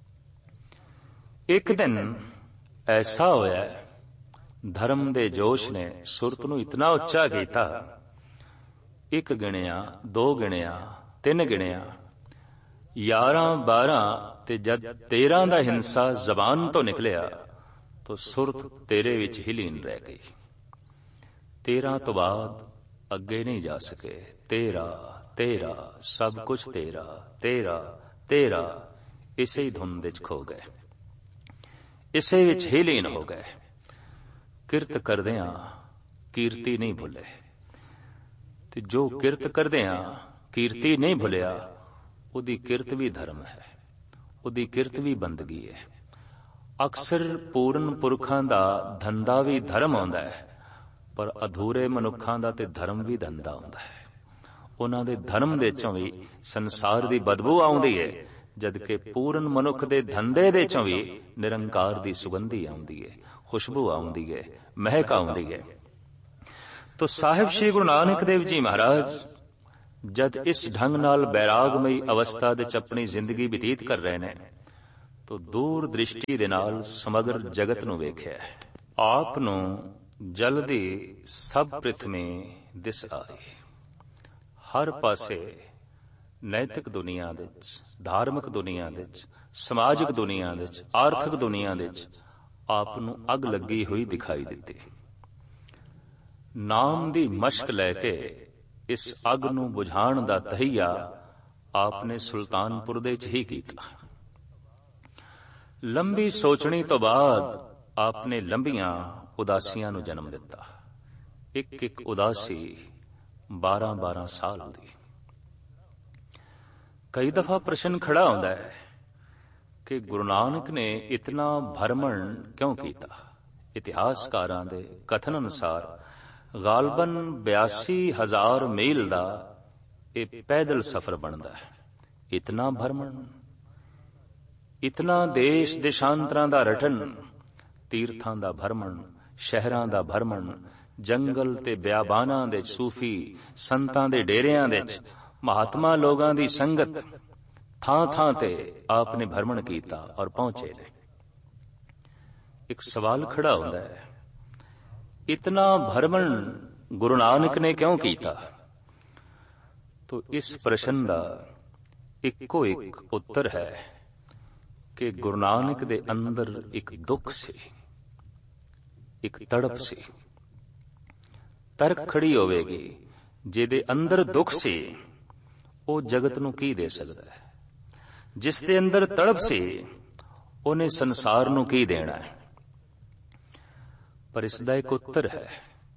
ਇੱਕ ਦਿਨ ਐਸਾ ਹੋਇਆ, ਧਰਮ ਦੇ ਜੋਸ਼ ਨੇ ਸੁਰਤ ਨੂੰ ਇਤਨਾ ਉੱਚਾ ਕੀਤਾ, ਇੱਕ ਗਿਣਿਆ, ਦੋ ਗਿਣਿਆ, ਤਿੰਨ ਗਿਣਿਆ, 11, 12 ਤੇ ਜਦ 13 ਦਾ ਹਿੰਸਾ ਜ਼ਬਾਨ ਤੋਂ ਨਿਕਲਿਆ ਤਾਂ ਸੁਰਤ ਤੇਰੇ ਵਿੱਚ ਹੀ ਲੀਨ ਰਹਿ ਗਈ। 13 ਤੋਂ ਬਾਅਦ ਅੱਗੇ ਨਹੀਂ ਜਾ ਸਕੇ। 13 ਸਭ ਕੁਝ 13 ਇਸੇ ਹੀ ਧੁਨ ਵਿੱਚ ਖੋ ਗਏ, ਇਸੇ ਵਿੱਚ ਹੀ ਲੀਨ ਹੋ ਗਏ। ਕਿਰਤ ਕਰਦਿਆਂ ਕੀਰਤੀ ਨਹੀਂ ਭੁੱਲੇ ਤੇ ਜੋ ਕਿਰਤ ਕਰਦਿਆਂ ਕੀਰਤੀ ਨਹੀਂ ਭੁੱਲਿਆ, ਉਹਦੀ ਕਿਰਤ ਵੀ ਧਰਮ ਹੈ, ਉਹਦੀ ਕਿਰਤ ਵੀ ਬੰਦਗੀ ਹੈ। ਅਕਸਰ ਪੂਰਨ ਪੁਰਖਾਂ ਦਾ ਧੰਦਾ ਵੀ ਧਰਮ ਆਉਂਦਾ ਹੈ, ਪਰ ਅਧੂਰੇ ਮਨੁੱਖਾਂ ਦਾ ਤੇ ਧਰਮ ਵੀ ਧੰਦਾ ਹੁੰਦਾ ਹੈ। ਉਹਨਾਂ ਦੇ ਧਰਮ ਦੇ ਚੋਂ ਵੀ ਸੰਸਾਰ ਦੀ ਬਦਬੂ ਆਉਂਦੀ ਹੈ, ਜਦਕਿ ਪੂਰਨ ਮਨੁੱਖ ਦੇ ਧੰਦੇ ਦੇ ਚੋਂ ਵੀ ਨਿਰੰਕਾਰ ਦੀ ਸੁਗੰਧੀ ਆਉਂਦੀ ਹੈ, ਖੁਸ਼ਬੂ ਆਉਂਦੀ ਹੈ, ਮਹਿਕ ਆਉਂਦੀ ਹੈ। ਤੋ ਸਾਹਿਬ ਸ੍ਰੀ ਗੁਰੂ ਨਾਨਕ ਦੇਵ ਜੀ ਮਹਾਰਾਜ ਜਦ ਇਸ ਢੰਗ ਨਾਲ ਬੈਰਾਗਮਈ ਅਵਸਥਾ ਵਿੱਚ ਆਪਣੀ ਜ਼ਿੰਦਗੀ ਬਤੀਤ ਕਰ ਰਹੇ ਨੇ ਤਾਂ ਦੂਰ ਦ੍ਰਿਸ਼ਟੀ ਦੇ ਨਾਲ ਸਮਗਰ ਜਗਤ ਨੂੰ ਵੇਖਿਆ। ਆਪ ਨੂੰ ਜਲਦੀ ਸਭ ਪ੍ਰਿਥਮੀ ਦਿਸ ਆਈ। ਹਰ ਪਾਸੇ ਨੈਤਿਕ ਦੁਨੀਆ ਵਿੱਚ, ਧਾਰਮਿਕ ਦੁਨੀਆ ਵਿੱਚ, ਸਮਾਜਿਕ ਦੁਨੀਆ ਵਿੱਚ, ਆਰਥਿਕ ਦੁਨੀਆ ਵਿੱਚ ਆਪ ਨੂੰ ਅੱਗ ਲੱਗੀ ਹੋਈ ਦਿਖਾਈ ਦਿੱਤੀ। ਨਾਮ ਦੀ ਮਸ਼ਕ ਲੈ ਕੇ ਇਸ ਅੱਗ ਨੂੰ ਬੁਝਾਉਣ ਦਾ ਤਹਈਆ ਆਪ ਨੇ ਸੁਲਤਾਨਪੁਰ ਦੇ 'ਚ ਹੀ ਕੀਤਾ। ਲੰਬੀ ਸੋਚਣੀ ਤੋਂ ਬਾਅਦ ਆਪ ਨੇ ਲੰਬੀਆਂ ਉਦਾਸੀਆਂ ਨੂੰ ਜਨਮ ਦਿੱਤਾ। ਇੱਕ ਇੱਕ ਉਦਾਸੀ 12-12 ਸਾਲ ਦੀ। ਕਈ ਦਫਾ ਪ੍ਰਸ਼ਨ ਖੜਾ ਹੁੰਦਾ ਹੈ ਕਿ ਗੁਰੂ ਨਾਨਕ ਨੇ ਇਤਨਾ ਭਰਮਣ ਕਿਉਂ ਕੀਤਾ। ਇਤਿਹਾਸਕਾਰਾਂ ਦੇ ਕਥਨ ਅਨੁਸਾਰ ਗਾਲਬਨ 82,000 ਮੀਲ ਦਾ ਇਹ ਪੈਦਲ ਸਫ਼ਰ ਬਣਦਾ ਹੈ। ਇਤਨਾ ਭਰਮਣ, ਇਤਨਾ ਦੇਸ਼ ਦੇਸ਼ਾਂਤਰਾਂ ਦਾ ਰਟਨ, ਤੀਰਥਾਂ ਦਾ ਭਰਮਣ, ਸ਼ਹਿਰਾਂ ਦਾ ਭਰਮਣ, ਜੰਗਲ ਤੇ ਬਿਆਬਾਨਾਂ ਦੇ ਸੂਫੀ ਸੰਤਾਂ ਦੇ ਡੇਰਿਆਂ ਵਿੱਚ ਮਹਾਤਮਾ ਲੋਕਾਂ ਦੀ ਸੰਗਤ, ਥਾਂ ਥਾਂ ਤੇ ਆਪ ਨੇ ਭਰਮਣ ਕੀਤਾ ਔਰ ਪਹੁੰਚੇ ਨੇ। ਇੱਕ ਸਵਾਲ ਖੜਾ ਹੁੰਦਾ ਹੈ, ਇਤਨਾ ਭਰਮਣ ਗੁਰੂ ਨਾਨਕ ਨੇ ਕਿਉਂ ਕੀਤਾ? ਤੋ ਇਸ ਪ੍ਰਸ਼ਨ ਦਾ ਇੱਕੋ ਇੱਕ ਉੱਤਰ ਹੈ ਕਿ ਗੁਰੂ ਨਾਨਕ ਦੇ ਅੰਦਰ ਇੱਕ ਦੁੱਖ ਸੀ, ਇੱਕ ਤੜਪ ਸੀ। ਤਰਕ ਖੜੀ ਹੋਵੇਗੀ, ਜਿਹਦੇ ਅੰਦਰ ਦੁੱਖ ਸੀ ਉਹ ਜਗਤ ਨੂੰ ਕੀ ਦੇ ਸਕਦਾ ਹੈ? ਜਿਸ ਦੇ ਅੰਦਰ ਤੜਪ ਸੀ ਉਹਨੇ ਸੰਸਾਰ ਨੂੰ ਕੀ ਦੇਣਾ ਹੈ? ਪਰ ਇਸ ਦਾ ਇੱਕ ਉੱਤਰ ਹੈ।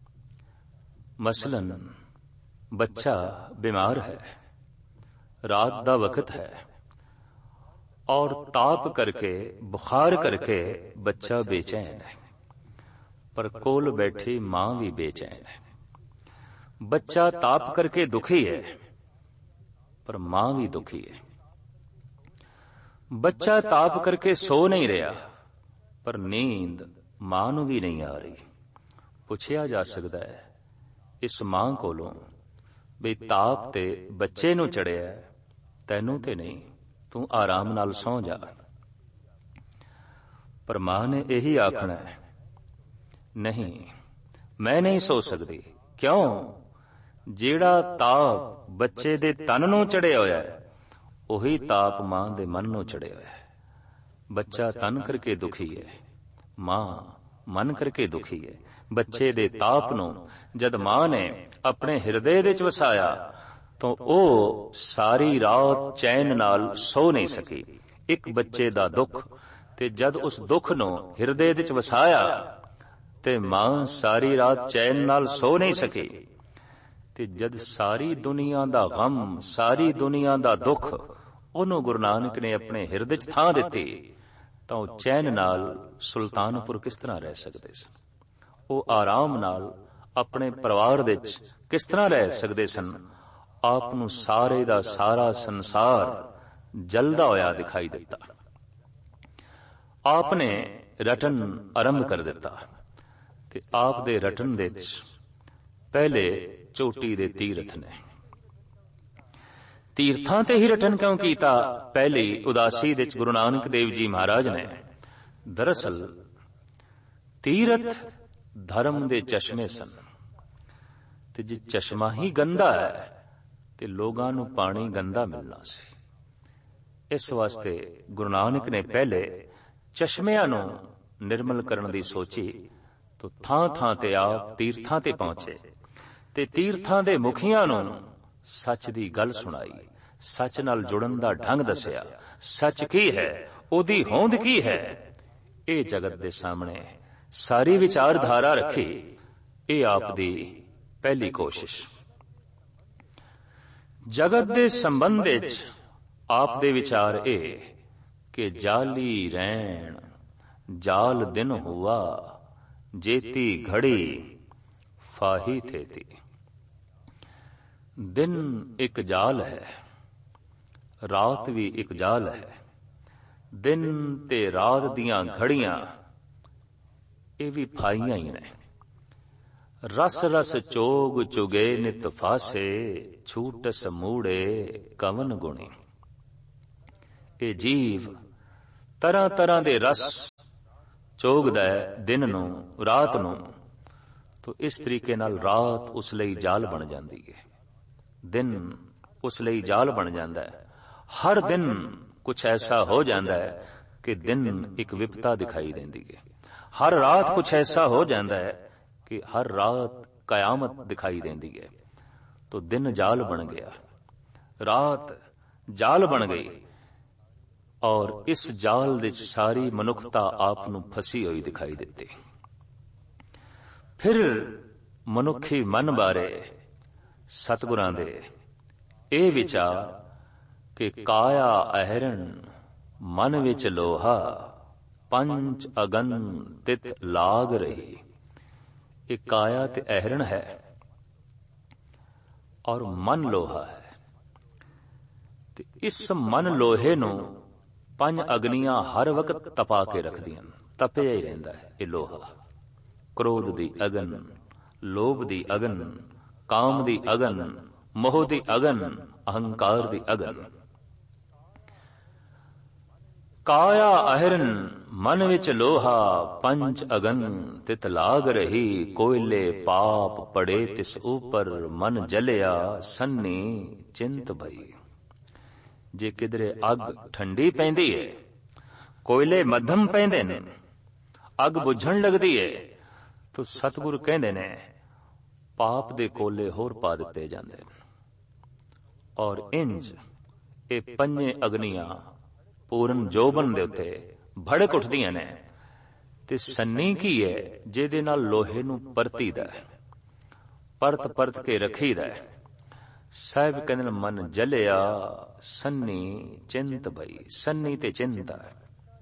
ਮਸਲਨ ਬੱਚਾ ਬਿਮਾਰ ਹੈ, ਰਾਤ ਦਾ ਵਕਤ ਹੈ और ताप करके, बुखार करके बच्चा बेचैन है, पर कोल बैठी मां भी बेचैन है। बच्चा ताप करके दुखी है पर मां भी दुखी है। बच्चा ताप करके सो नहीं रहा पर नींद मां नूं भी नहीं आ रही। पुछया जा सकता है इस मां कोलों भी ताप ते बच्चे नूं चढ़िया, तैनूं ते नहीं, तू आराम नाल सौ जा। पर मां ने यही आखना है, नहीं मैं नहीं सो सकती। क्यों? जेड़ा ताप बच्चे दे तन नूं चढ़िया होया है उही ताप मां दे मन नूं चढ़िया होया है। बच्चा तन करके दुखी है, मां मन करके दुखी है। बच्चे दे ताप नूं जद मां ने अपने हिरदे विच वसाया तो ਉਹ ਸਾਰੀ ਰਾਤ ਚੈਨ ਨਾਲ ਸੋ ਨਹੀਂ ਸਕੀ। ਇੱਕ ਬੱਚੇ ਦਾ ਦੁੱਖ ਤੇ ਜਦ ਉਸ ਦੁੱਖ ਨੂੰ ਹਿਰਦੇ ਵਿੱਚ ਵਸਾਇਆ ਤੇ ਮਾਂ ਸਾਰੀ ਰਾਤ ਚੈਨ ਨਾਲ ਸੋ ਨਹੀਂ ਸਕੀ। ਤੇ ਜਦ ਸਾਰੀ ਦੁਨੀਆ ਦਾ ਗਮ, ਸਾਰੀ ਦੁਨੀਆ ਦਾ ਦੁੱਖ ਉਹਨੂੰ ਗੁਰੂ ਨਾਨਕ ਨੇ ਆਪਣੇ ਹਿਰਦੇ 'ਚ ਥਾਂ ਦਿੱਤੀ ਤਾਂ ਉਹ ਚੈਨ ਨਾਲ ਸੁਲਤਾਨਪੁਰ ਕਿਸ ਤਰ੍ਹਾਂ ਰਹਿ ਸਕਦੇ ਸਨ? ਉਹ ਆਰਾਮ ਨਾਲ ਆਪਣੇ ਪਰਿਵਾਰ ਵਿੱਚ ਕਿਸ ਤਰ੍ਹਾਂ ਰਹਿ ਸਕਦੇ ਸਨ? ਆਪ ਨੂੰ ਸਾਰੇ ਦਾ ਸਾਰਾ ਸੰਸਾਰ ਜਲਦਾ ਹੋਇਆ ਦਿਖਾਈ ਦਿੱਤਾ। ਆਪ ਨੇ ਰਟਨ ਆਰੰਭ ਕਰ ਦਿੱਤਾ ਤੇ ਆਪ ਦੇ ਰਟਨ ਵਿੱਚ ਪਹਿਲੇ ਚੋਟੀ ਦੇ ਤੀਰਥ ਨੇ। ਤੀਰਥਾਂ ਤੇ ਹੀ ਰਟਨ ਕਿਉਂ ਕੀਤਾ? ਪਹਿਲੀ ਉਦਾਸੀ ਵਿੱਚ ਗੁਰੂ ਨਾਨਕ ਦੇਵ ਜੀ ਮਹਾਰਾਜ ਨੇ ਦਰਅਸਲ ਤੀਰਥ ਧਰਮ ਦੇ ਚਸ਼ਮੇ ਸਨ ਤੇ ਜੇ ਚਸ਼ਮਾ ਹੀ ਗੰਦਾ ਹੈ ਤੇ ਲੋਕਾਂ ਨੂੰ ਪਾਣੀ ਗੰਦਾ ਮਿਲਣਾ ਸੀ। ਇਸ ਵਾਸਤੇ ਗੁਰੂ ਨਾਨਕ ਨੇ ਪਹਿਲੇ ਚਸ਼ਮਿਆਂ ਨੂੰ ਨਿਰਮਲ ਕਰਨ ਦੀ ਸੋਚੀ ਤਾਂ ਥਾਂ ਥਾਂ ਤੇ ਆਪ ਤੀਰਥਾਂ ਤੇ ਪਹੁੰਚੇ ਤੇ ਤੀਰਥਾਂ ਦੇ ਮੁਖੀਆਂ ਨੂੰ ਸੱਚ ਦੀ ਗੱਲ ਸੁਣਾਈ, ਸੱਚ ਨਾਲ ਜੁੜਨ ਦਾ ਢੰਗ ਦੱਸਿਆ। ਸੱਚ ਕੀ ਹੈ, ਉਹਦੀ ਹੋਂਦ ਕੀ ਹੈ, ਇਹ ਜਗਤ ਦੇ ਸਾਹਮਣੇ ਸਾਰੀ ਵਿਚਾਰਧਾਰਾ ਰੱਖੀ। ਇਹ ਆਪ ਦੀ ਪਹਿਲੀ ਕੋਸ਼ਿਸ਼। ਜਗਤ ਦੇ ਸੰਬੰਧ ਵਿੱਚ ਆਪ ਦੇ ਵਿਚਾਰ ਇਹ ਕਿ ਜਾਲੀ ਰਹਿਣ ਜਾਲ ਦਿਨ ਹੁਆ, ਜੇਤੀ ਘੜੀ ਫਾਹੀ ਥੇਤੀ। ਦਿਨ ਇੱਕ ਜਾਲ ਹੈ, ਰਾਤ ਵੀ ਇੱਕ ਜਾਲ ਹੈ। ਦਿਨ ਤੇ ਰਾਤ ਦੀਆਂ ਘੜੀਆਂ ਇਹ ਵੀ ਫਾਈਆਂ ਹੀ ਨੇ। ਰਸ ਰਸ ਚੋਗ ਚੁਗੇ ਨਿਤ ਫਾਸੇ, ਛੂਟਸ ਮੂੜੇ ਕਵਨ ਗੁਣੇ। ਇਹ ਜੀਵ ਤਰ੍ਹਾਂ ਤਰ੍ਹਾਂ ਦੇ ਰਸ ਚੋਗਦਾ ਦਿਨ ਨੂੰ, ਰਾਤ ਨੂੰ। ਤੋ ਇਸ ਤਰੀਕੇ ਨਾਲ ਰਾਤ ਉਸ ਲਈ ਜਾਲ ਬਣ ਜਾਂਦੀ ਹੈ, ਦਿਨ ਉਸ ਲਈ ਜਾਲ ਬਣ ਜਾਂਦਾ ਹੈ। ਹਰ ਦਿਨ ਕੁਛ ਐਸਾ ਹੋ ਜਾਂਦਾ ਹੈ ਕਿ ਦਿਨ ਇੱਕ ਵਿਪਤਾ ਦਿਖਾਈ ਦਿੰਦੀ ਹੈ। ਹਰ ਰਾਤ ਕੁਛ ਐਸਾ ਹੋ ਜਾਂਦਾ ਹੈ ਕਿ ਹਰ ਰਾਤ ਕयामत ਦਿਖਾਈ ਦਿੰਦੀ ਹੈ। ਤੋ ਦਿਨ ਜਾਲ ਬਣ ਗਿਆ, ਰਾਤ ਜਾਲ ਬਣ ਗਈ, ਔਰ ਇਸ ਜਾਲ ਵਿੱਚ ਸਾਰੀ ਮਨੁੱਖਤਾ ਆਪ ਨੂੰ ਫਸੀ ਹੋਈ ਦਿਖਾਈ ਦਿੱਤੀ। ਫਿਰ ਮਨੁੱਖੀ ਮਨ ਬਾਰੇ ਸਤਿਗੁਰਾਂ ਦੇ ਇਹ ਵਿਚਾਰ ਕਿ ਕਾਇਆ ਅਹਰਣ ਮਨ ਵਿੱਚ ਲੋਹਾ, ਪੰਚ ਅਗਨ ਤਿਤ ਲਾਗ ਰਹੀ। ਇਹ ਕਾਇਆ ਤੇ ਅਹਰਣ ਹੈ ਔਰ ਮਨ ਲੋਹਾ ਹੈ। ਤੇ ਇਸ ਮਨ ਲੋਹੇ ਨੂੰ ਪੰਜ ਅਗਨੀਆਂ ਹਰ ਵਕਤ ਤਪਾ ਕੇ ਰੱਖਦੀਆਂ, ਤਪਿਆ ਹੀ ਰਹਿੰਦਾ ਹੈ ਇਹ ਲੋਹਾ। ਕ੍ਰੋਧ ਦੀ ਅਗਨ, ਲੋਭ ਦੀ ਅਗਨ, ਕਾਮ ਦੀ ਅਗਨ, ਮੋਹ ਦੀ ਅਗਨ, ਅਹੰਕਾਰ ਦੀ ਅਗਨ। ਕਾਇਆ ਅਹਰਨ ਮਨ ਵਿੱਚ ਲੋਹਾ, ਪੰਚ ਅਗਨ ਤਿਤ ਲਾਗ ਰਹੀ। ਕੋਇਲੇ ਪਾਪ ਪੜੇ ਤਿਸ ਉਪਰ, ਮਨ ਜਲਿਆ ਸੰਨੀ ਚਿੰਤ ਭਈ। ਜੇ ਕਿਧਰੇ ਅੱਗ ਠੰਡੀ ਪੈਂਦੀ ਹੈ, ਕੋਇਲੇ ਮੱਧਮ ਪੈਂਦੇ ਨੇ, ਅੱਗ ਬੁਝਣ ਲੱਗਦੀ ਹੈ, ਤਾਂ ਸਤਿਗੁਰ ਕਹਿੰਦੇ ਨੇ ਪਾਪ ਦੇ ਕੋਲੇ ਹੋਰ ਪਾ ਦਿੱਤੇ ਜਾਂਦੇ ਨੇ। ਔਰ ਇੰਜ ਇਹ ਪੰਜੇ ਅਗਨੀਆਂ ਪੂਰਨ ਜੋਬਨ ਦੇ ਉੱਤੇ ਭੜਕ ਉੱਠਦੀਆਂ ਨੇ। ਤੇ ਸੰਨੀ ਕੀ ਹੈ? ਜਿਹਦੇ ਨਾਲ ਲੋਹੇ ਨੂੰ ਪਰਤੀਦਾ, ਪਰਤ ਪਰਤ ਕੇ ਰੱਖੀਦਾ। ਸਾਹਿਬ ਕਹਿੰਦੇ ਨੇ ਮਨ ਜਲਿਆ ਸੰਨੀ ਚਿੰਤ ਭਈ। ਸੰਨੀ ਤੇ ਚਿੰਤਾ ਹੈ।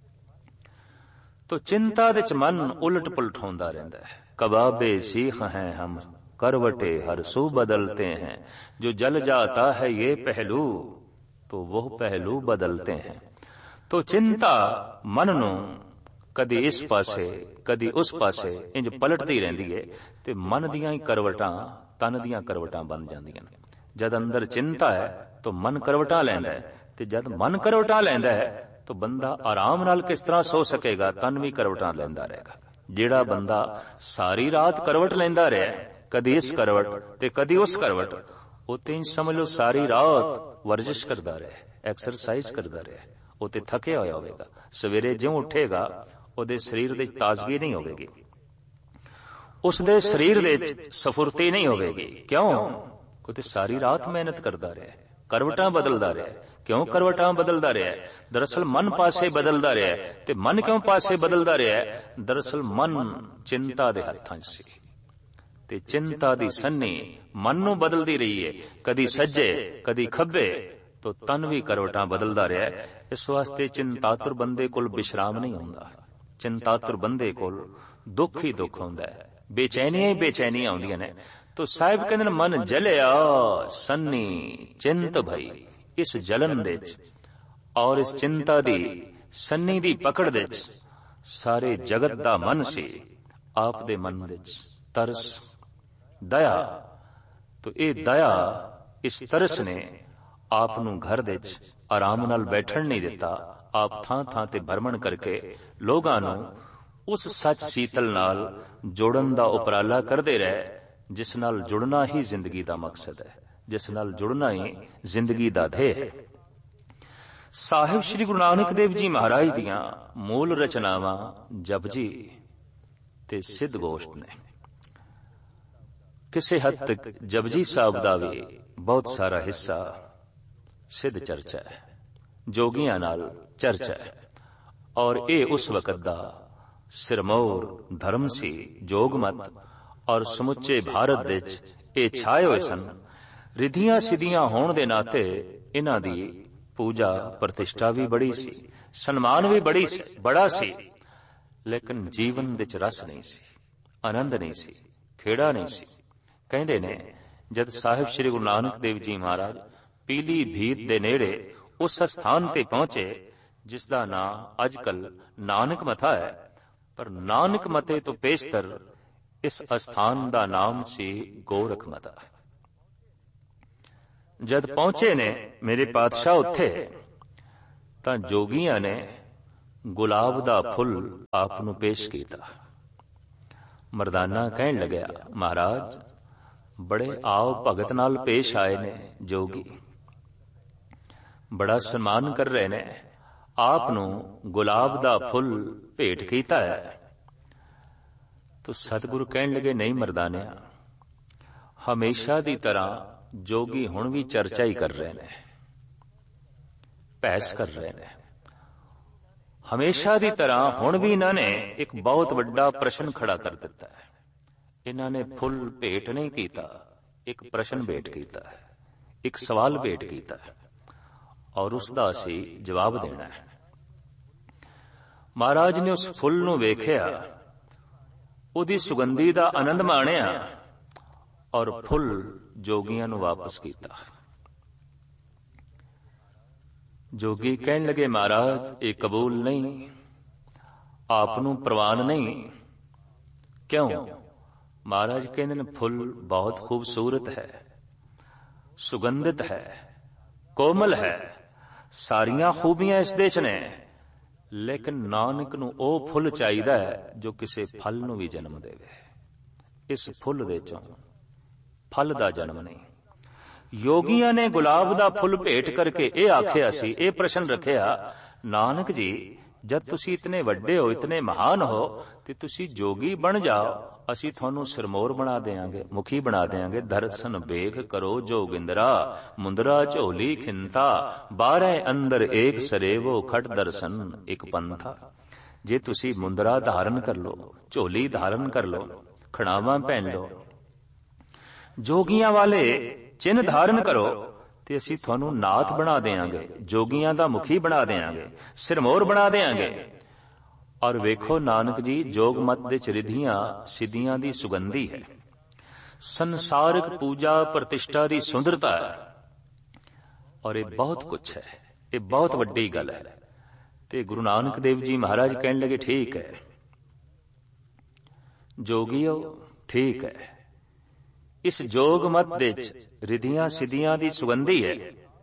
ਤੋ ਚਿੰਤਾ ਦੇ ਚ ਮਨ ਉਲਟ ਪੁਲਟ ਹੁੰਦਾ ਰਹਿੰਦਾ ਹੈ। कबाबे सीख हैं हम, करवटे हर सू बदलते हैं। जो जल जाता है ये पहलू, तो वो पहलू बदलते हैं। तो चिंता मन ਨੂੰ ਕਦੀ ਇਸ ਪਾਸੇ ਕਦੀ ਉਸ ਪਾਸੇ ਇੰਜ ਪਲਟਦੀ ਰਹਿੰਦੀ ਹੈ ਤੇ ਮਨ ਦੀਆਂ ਹੀ ਕਰਵਟਾਂ ਤਨ ਦੀਆਂ ਕਰਵਟਾਂ ਬਣ ਜਾਂਦੀਆਂ ਨੇ। ਜਦ ਅੰਦਰ ਚਿੰਤਾ ਹੈ ਤਾਂ ਮਨ ਕਰਵਟਾਂ ਲੈਂਦਾ ਹੈ, ਤੇ ਜਦ ਮਨ ਕਰਵਟਾਂ ਲੈਂਦਾ ਹੈ ਤਾਂ ਬੰਦਾ ਆਰਾਮ ਨਾਲ ਕਿਸ ਤਰ੍ਹਾਂ ਸੋ ਸਕੇਗਾ? ਤਨ ਵੀ ਕਰਵਟਾਂ ਲੈਂਦਾ ਰਹੇਗਾ। ਜਿਹੜਾ ਬੰਦਾ ਸਾਰੀ ਰਾਤ ਕਰਵਟ ਲੈਂਦਾ ਰਿਹਾ, ਕਦੀ ਇਸ ਕਰਵਟ ਤੇ ਕਦੀ ਉਸ ਕਰਵਟ, ਉਹ ਤੇ ਸਮਝ ਲਓ ਸਾਰੀ ਰਾਤ ਵਰਜਿਸ਼ ਕਰਦਾ ਰਿਹਾ, ਐਕਸਰਸਾਈਜ਼ ਕਰਦਾ ਰਿਹਾ, ਉਹ ਤੇ ਥੱਕਿਆ ਹੋਇਆ ਹੋਵੇਗਾ। ਸਵੇਰੇ ਜਿਉਂ ਉੱਠੇਗਾ ਉਹਦੇ ਸਰੀਰ ਦੇ ਤਾਜ਼ਗੀ ਨਹੀਂ ਹੋਵੇਗੀ, ਉਸਦੇ ਸਰੀਰ ਦੇ ਵਿੱਚ ਸਫੁਰਤੀ ਨਹੀਂ ਹੋਵੇਗੀ। ਕਿਉਂ? ਕਿਉਂਕਿ ਸਾਰੀ ਰਾਤ ਮਿਹਨਤ ਕਰਦਾ ਰਿਹਾ, ਕਰਵਟਾਂ ਬਦਲਦਾ ਰਿਹਾ। ਕਿਉਂ ਕਰਵਟਾਂ ਬਦਲਦਾ ਰਿਹਾ? ਦਰਅਸਲ ਮਨ ਪਾਸੇ ਬਦਲਦਾ ਰਿਹਾ। ਤੇ ਮਨ ਕਿਉਂ ਪਾਸੇ ਬਦਲਦਾ ਰਿਹਾ? ਦਰਅਸਲ ਮਨ ਚਿੰਤਾ ਦੇ ਹੱਥਾਂ 'ਚ ਸੀ, ਤੇ ਚਿੰਤਾ ਦੀ ਸੰਨੀ ਮਨ ਨੂੰ ਬਦਲਦੀ ਰਹੀ ਹੈ, ਕਦੀ ਸੱਜੇ ਕਦੀ ਖੱਬੇ, ਤੋ ਤਨ ਵੀ ਕਰਵਟਾਂ ਬਦਲਦਾ ਰਿਹਾ। ਇਸ ਵਾਸਤੇ ਚਿੰਤਾਤੁਰ ਬੰਦੇ ਕੋਲ ਵਿਸ਼ਰਾਮ ਨਹੀਂ ਹੁੰਦਾ। ਚਿੰਤਾਤੁਰ ਬੰਦੇ ਕੋਲ ਦੁੱਖ ਹੀ ਦੁੱਖ ਹੁੰਦਾ ਹੈ, ਬੇਚੈਨੀਆਂ ਹੀ ਬੇਚੈਨੀਆਂ ਆਉਂਦੀਆਂ ਨੇ। ਤੋ ਸਾਹਿਬ ਕਹਿੰਦੇ ਨੇ ਮਨ ਜਲਿਆ ਸੰਨੀ ਚਿੰਤ ਭਈ। ਇਸ ਜਲਨ ਦੇ ਵਿੱਚ ਔਰ ਇਸ ਚਿੰਤਾ ਦੀ ਸੰਨੀ ਦੀ ਪਕੜ ਦੇ ਵਿੱਚ ਸਾਰੇ ਜਗਤ ਦਾ ਮਨ ਸੀ। ਆਪ ਦੇ ਮਨ ਵਿੱਚ ਤਰਸ, ਦਇਆ। ਤੋ ਇਹ ਦਇਆ, ਇਸ ਤਰਸ ਨੇ ਆਪ ਨੂੰ ਘਰ ਦੇ ਵਿੱਚ ਆਰਾਮ ਨਾਲ ਬੈਠਣ ਨਹੀਂ ਦਿੱਤਾ। ਆਪ ਥਾਂ ਥਾਂ ਤੇ ਭਰਮਣ ਕਰਕੇ ਲੋਕਾਂ ਨੂੰ ਉਸ ਸੱਚ ਸੀਤਲ ਨਾਲ ਜੋੜਨ ਦਾ ਉਪਰਾਲਾ ਕਰਦੇ ਰਹੇ, ਜਿਸ ਨਾਲ ਜੁੜਨਾ ਹੀ ਜ਼ਿੰਦਗੀ ਦਾ ਮਕਸਦ ਹੈ, ਜਿਸ ਨਾਲ ਜੁੜਨਾ ਹੀ ਜ਼ਿੰਦਗੀ ਦਾ ਧੇ ਹੈ। ਸਾਹਿਬ ਸ੍ਰੀ ਗੁਰੂ ਨਾਨਕ ਦੇਵ ਜੀ ਮਹਾਰਾਜ ਦੀਆਂ ਮੂਲ ਰਚਨਾਵਾਂ ਜਪਜੀ ਤੇ ਸਿੱਧ ਗੋਸ਼ਟ ਨੇ। ਕਿਸੇ ਹੱਦ ਤੱਕ ਜਪਜੀ ਸਾਹਿਬ ਦਾ ਵੀ ਬਹੁਤ ਸਾਰਾ ਹਿੱਸਾ ਸਿੱਧ ਚਰਚਾ ਹੈ, ਜੋਗੀਆਂ ਨਾਲ ਚਰਚਾ ਹੈ। ਔਰ ਇਹ ਉਸ ਵਕਤ ਦਾ ਸਿਰਮੌਰ ਧਰਮ ਸੀ, ਜੋਗਮਤ। ਔਰ ਸਮੁੱਚੇ ਭਾਰਤ ਵਿੱਚ ਇਹ ਛਾਏ ਹੋਏ ਸਨ। ਰਿਧੀਆਂ ਸਿੱਧੀਆਂ ਹੋਣ ਦੇ ਨਾਤੇ ਇਹਨਾਂ ਦੀ ਪੂਜਾ ਪ੍ਰਤਿਸ਼ਠਾ ਵੀ ਬੜੀ ਸੀ, ਸਨਮਾਨ ਵੀ ਬੜਾ ਸੀ, ਲੇਕਿਨ ਜੀਵਨ ਵਿੱਚ ਰਸ ਨਹੀਂ ਸੀ, ਆਨੰਦ ਨਹੀਂ ਸੀ, ਖੇੜਾ ਨਹੀਂ ਸੀ। ਕਹਿੰਦੇ ਨੇ ਜਦ ਸਾਹਿਬ ਸ੍ਰੀ ਗੁਰੂ ਨਾਨਕ ਦੇਵ ਜੀ ਮਹਾਰਾਜ ਪੀਲੀ ਭੀਤ ਦੇ ਨੇੜੇ ਉਸ ਸਥਾਨ ਤੇ ਪਹੁੰਚੇ ਜਿਸ ਦਾ ਨਾਂ ਅੱਜ ਕੱਲ ਨਾਨਕ ਮੱਥਾ ਹੈ, ਪਰ ਨਾਨਕ ਮੱਥੇ ਤੋਂ ਪੇਸ਼ਤਰ ਇਸ ਅਸਥਾਨ ਦਾ ਨਾਮ ਸੀ ਗੋਰਖਮਤਾ। ਜਦ ਪਹੁੰਚੇ ਨੇ ਮੇਰੇ ਪਾਤਸ਼ਾਹ ਉੱਥੇ, ਤਾਂ ਜੋਗੀਆਂ ਨੇ ਗੁਲਾਬ ਦਾ ਫੁੱਲ ਆਪ ਨੂੰ ਪੇਸ਼ ਕੀਤਾ। ਮਰਦਾਨਾ ਕਹਿਣ ਲੱਗਿਆ, ਮਹਾਰਾਜ ਬੜੇ ਆਓ ਭਗਤ ਨਾਲ ਪੇਸ਼ ਆਏ ਨੇ ਜੋਗੀ, ਬੜਾ ਸਨਮਾਨ ਕਰ ਰਹੇ ਨੇ, ਆਪ ਨੂੰ ਗੁਲਾਬ ਦਾ ਫੁੱਲ ਭੇਟ ਕੀਤਾ ਹੈ। ਤੋ ਸਤਿਗੁਰੂ ਕਹਿਣ ਲੱਗੇ, ਨਹੀਂ ਮਰਦਾਨਿਆ, ਹਮੇਸ਼ਾ ਦੀ ਤਰ੍ਹਾਂ ਜੋਗੀ ਹੁਣ ਵੀ ਚਰਚਾ ਹੀ ਕਰ ਰਹੇ ਨੇ, ਬਹਿਸ ਕਰ ਰਹੇ ਨੇ। ਹਮੇਸ਼ਾ ਦੀ ਤਰ੍ਹਾਂ ਹੁਣ ਵੀ ਇਹਨਾਂ ਨੇ ਇੱਕ ਬਹੁਤ ਵੱਡਾ ਪ੍ਰਸ਼ਨ ਖੜਾ ਕਰ ਦਿੱਤਾ ਹੈ। ਇਹਨਾਂ ਨੇ ਫੁੱਲ ਭੇਟ ਨਹੀਂ ਕੀਤਾ, ਇੱਕ ਪ੍ਰਸ਼ਨ ਭੇਟ ਕੀਤਾ ਹੈ, ਇੱਕ ਸਵਾਲ ਭੇਟ ਕੀਤਾ ਹੈ, ਔਰ ਉਸ ਦਾ ਅਸੀਂ ਜਵਾਬ ਦੇਣਾ ਹੈ। ਮਹਾਰਾਜ ਨੇ ਉਸ ਫੁੱਲ ਨੂੰ ਵੇਖਿਆ, ਉਹਦੀ ਸੁਗੰਧੀ ਦਾ ਆਨੰਦ ਮਾਣਿਆ, ਔਰ ਫੁੱਲ ਜੋਗੀਆਂ ਨੂੰ ਵਾਪਸ ਕੀਤਾ। ਜੋਗੀ ਕਹਿਣ ਲੱਗੇ, ਮਹਾਰਾਜ ਇਹ ਕਬੂਲ ਨਹੀਂ, ਆਪ ਨੂੰ ਪ੍ਰਵਾਨ ਨਹੀਂ। ਕਿਉਂ? ਮਹਾਰਾਜ ਕਹਿੰਦੇ ਨੇ, ਫੁੱਲ ਬਹੁਤ ਖੂਬਸੂਰਤ ਹੈ, ਸੁਗੰਧਿਤ ਹੈ, ਕੋਮਲ ਹੈ, ਸਾਰੀਆਂ ਖੂਬੀਆਂ ਇਸ ਦੇ ਚ ਨੇ, ਲੇਕਿਨ ਨਾਨਕ ਨੂੰ ਉਹ ਫੁੱਲ ਚਾਹੀਦਾ ਹੈ ਜੋ ਕਿਸੇ ਫਲ ਨੂੰ ਵੀ ਜਨਮ ਦੇਵੇ। ਇਸ ਫੁੱਲ ਦੇ ਚੋਂ ਫਲ ਦਾ ਜਨਮ ਨਹੀਂ। ਯੋਗੀਆਂ ਨੇ ਗੁਲਾਬ ਦਾ ਫੁੱਲ ਭੇਟ ਕਰਕੇ ਇਹ ਆਖਿਆ ਸੀ, ਇਹ ਪ੍ਰਸ਼ਨ ਰੱਖਿਆ, ਨਾਨਕ ਜੀ ਜਦ ਤੁਸੀਂ ਇਤਨੇ ਵੱਡੇ ਹੋ, ਇਤਨੇ ਮਹਾਨ ਹੋ, ਤੇ ਤੁਸੀਂ ਜੋਗੀ ਬਣ ਜਾਓ, ਅਸੀਂ ਤੁਹਾਨੂੰ ਸਿਰਮੌਰ ਬਣਾ ਦੇਾਂਗੇ, ਮੁਖੀ ਬਣਾ ਦੇਾਂਗੇ। ਦਰਸ਼ਨ ਵੇਖ ਕਰੋ ਜੋਗਿੰਦਰਾ, ਮੁੰਦਰਾ ਝੋਲੀ ਖਿੰਤਾ, 12 ਅੰਦਰ ਏਕ ਸਰੇਵੋ, ਖਟ ਦਰਸ਼ਨ ਇੱਕ ਪੰਥਾ। ਜੇ ਤੁਸੀਂ ਮੁੰਦਰਾ ਧਾਰਨ ਕਰ ਲੋ, ਝੋਲੀ ਧਾਰਨ ਕਰ ਲੋ, ਖੜਾਵਾਂ ਪਹਿਨ ਲੋ, ਜੋਗੀਆਂ ਵਾਲੇ ਚਿੰਨ੍ਹ ਧਾਰਨ ਕਰੋ, ਤੇ ਅਸੀਂ ਤੁਹਾਨੂੰ ਨਾਥ ਬਣਾ ਦੇਾਂਗੇ, ਜੋਗੀਆਂ ਦਾ ਮੁਖੀ ਬਣਾ ਦੇਾਂਗੇ, ਸਿਰਮੌਰ ਬਣਾ ਦੇਾਂਗੇ। ਔਰ ਵੇਖੋ ਨਾਨਕ ਜੀ, ਜੋਗ ਮਤ ਦੇ ਚ ਰਿਧੀਆਂ ਸਿੱਧੀਆਂ ਦੀ ਸੁਗੰਧੀ ਹੈ, ਸੰਸਾਰਿਕ ਪੂਜਾ ਪ੍ਰਤਿਸ਼ਠਾ ਦੀ ਸੁੰਦਰਤਾ ਹੈ, ਔਰ ਇਹ ਬਹੁਤ ਕੁਛ ਹੈ, ਇਹ ਬਹੁਤ ਵੱਡੀ ਗੱਲ ਹੈ। ਤੇ ਗੁਰੂ ਨਾਨਕ ਦੇਵ ਜੀ ਮਹਾਰਾਜ ਕਹਿਣ ਲੱਗੇ, ਠੀਕ ਹੈ ਜੋਗੀਓ, ਠੀਕ ਹੈ, ਇਸ ਜੋਗ ਮਤ ਦੇ ਚ ਰਿਧੀਆਂ ਸਿੱਧੀਆਂ ਦੀ ਸੁਗੰਧੀ ਹੈ,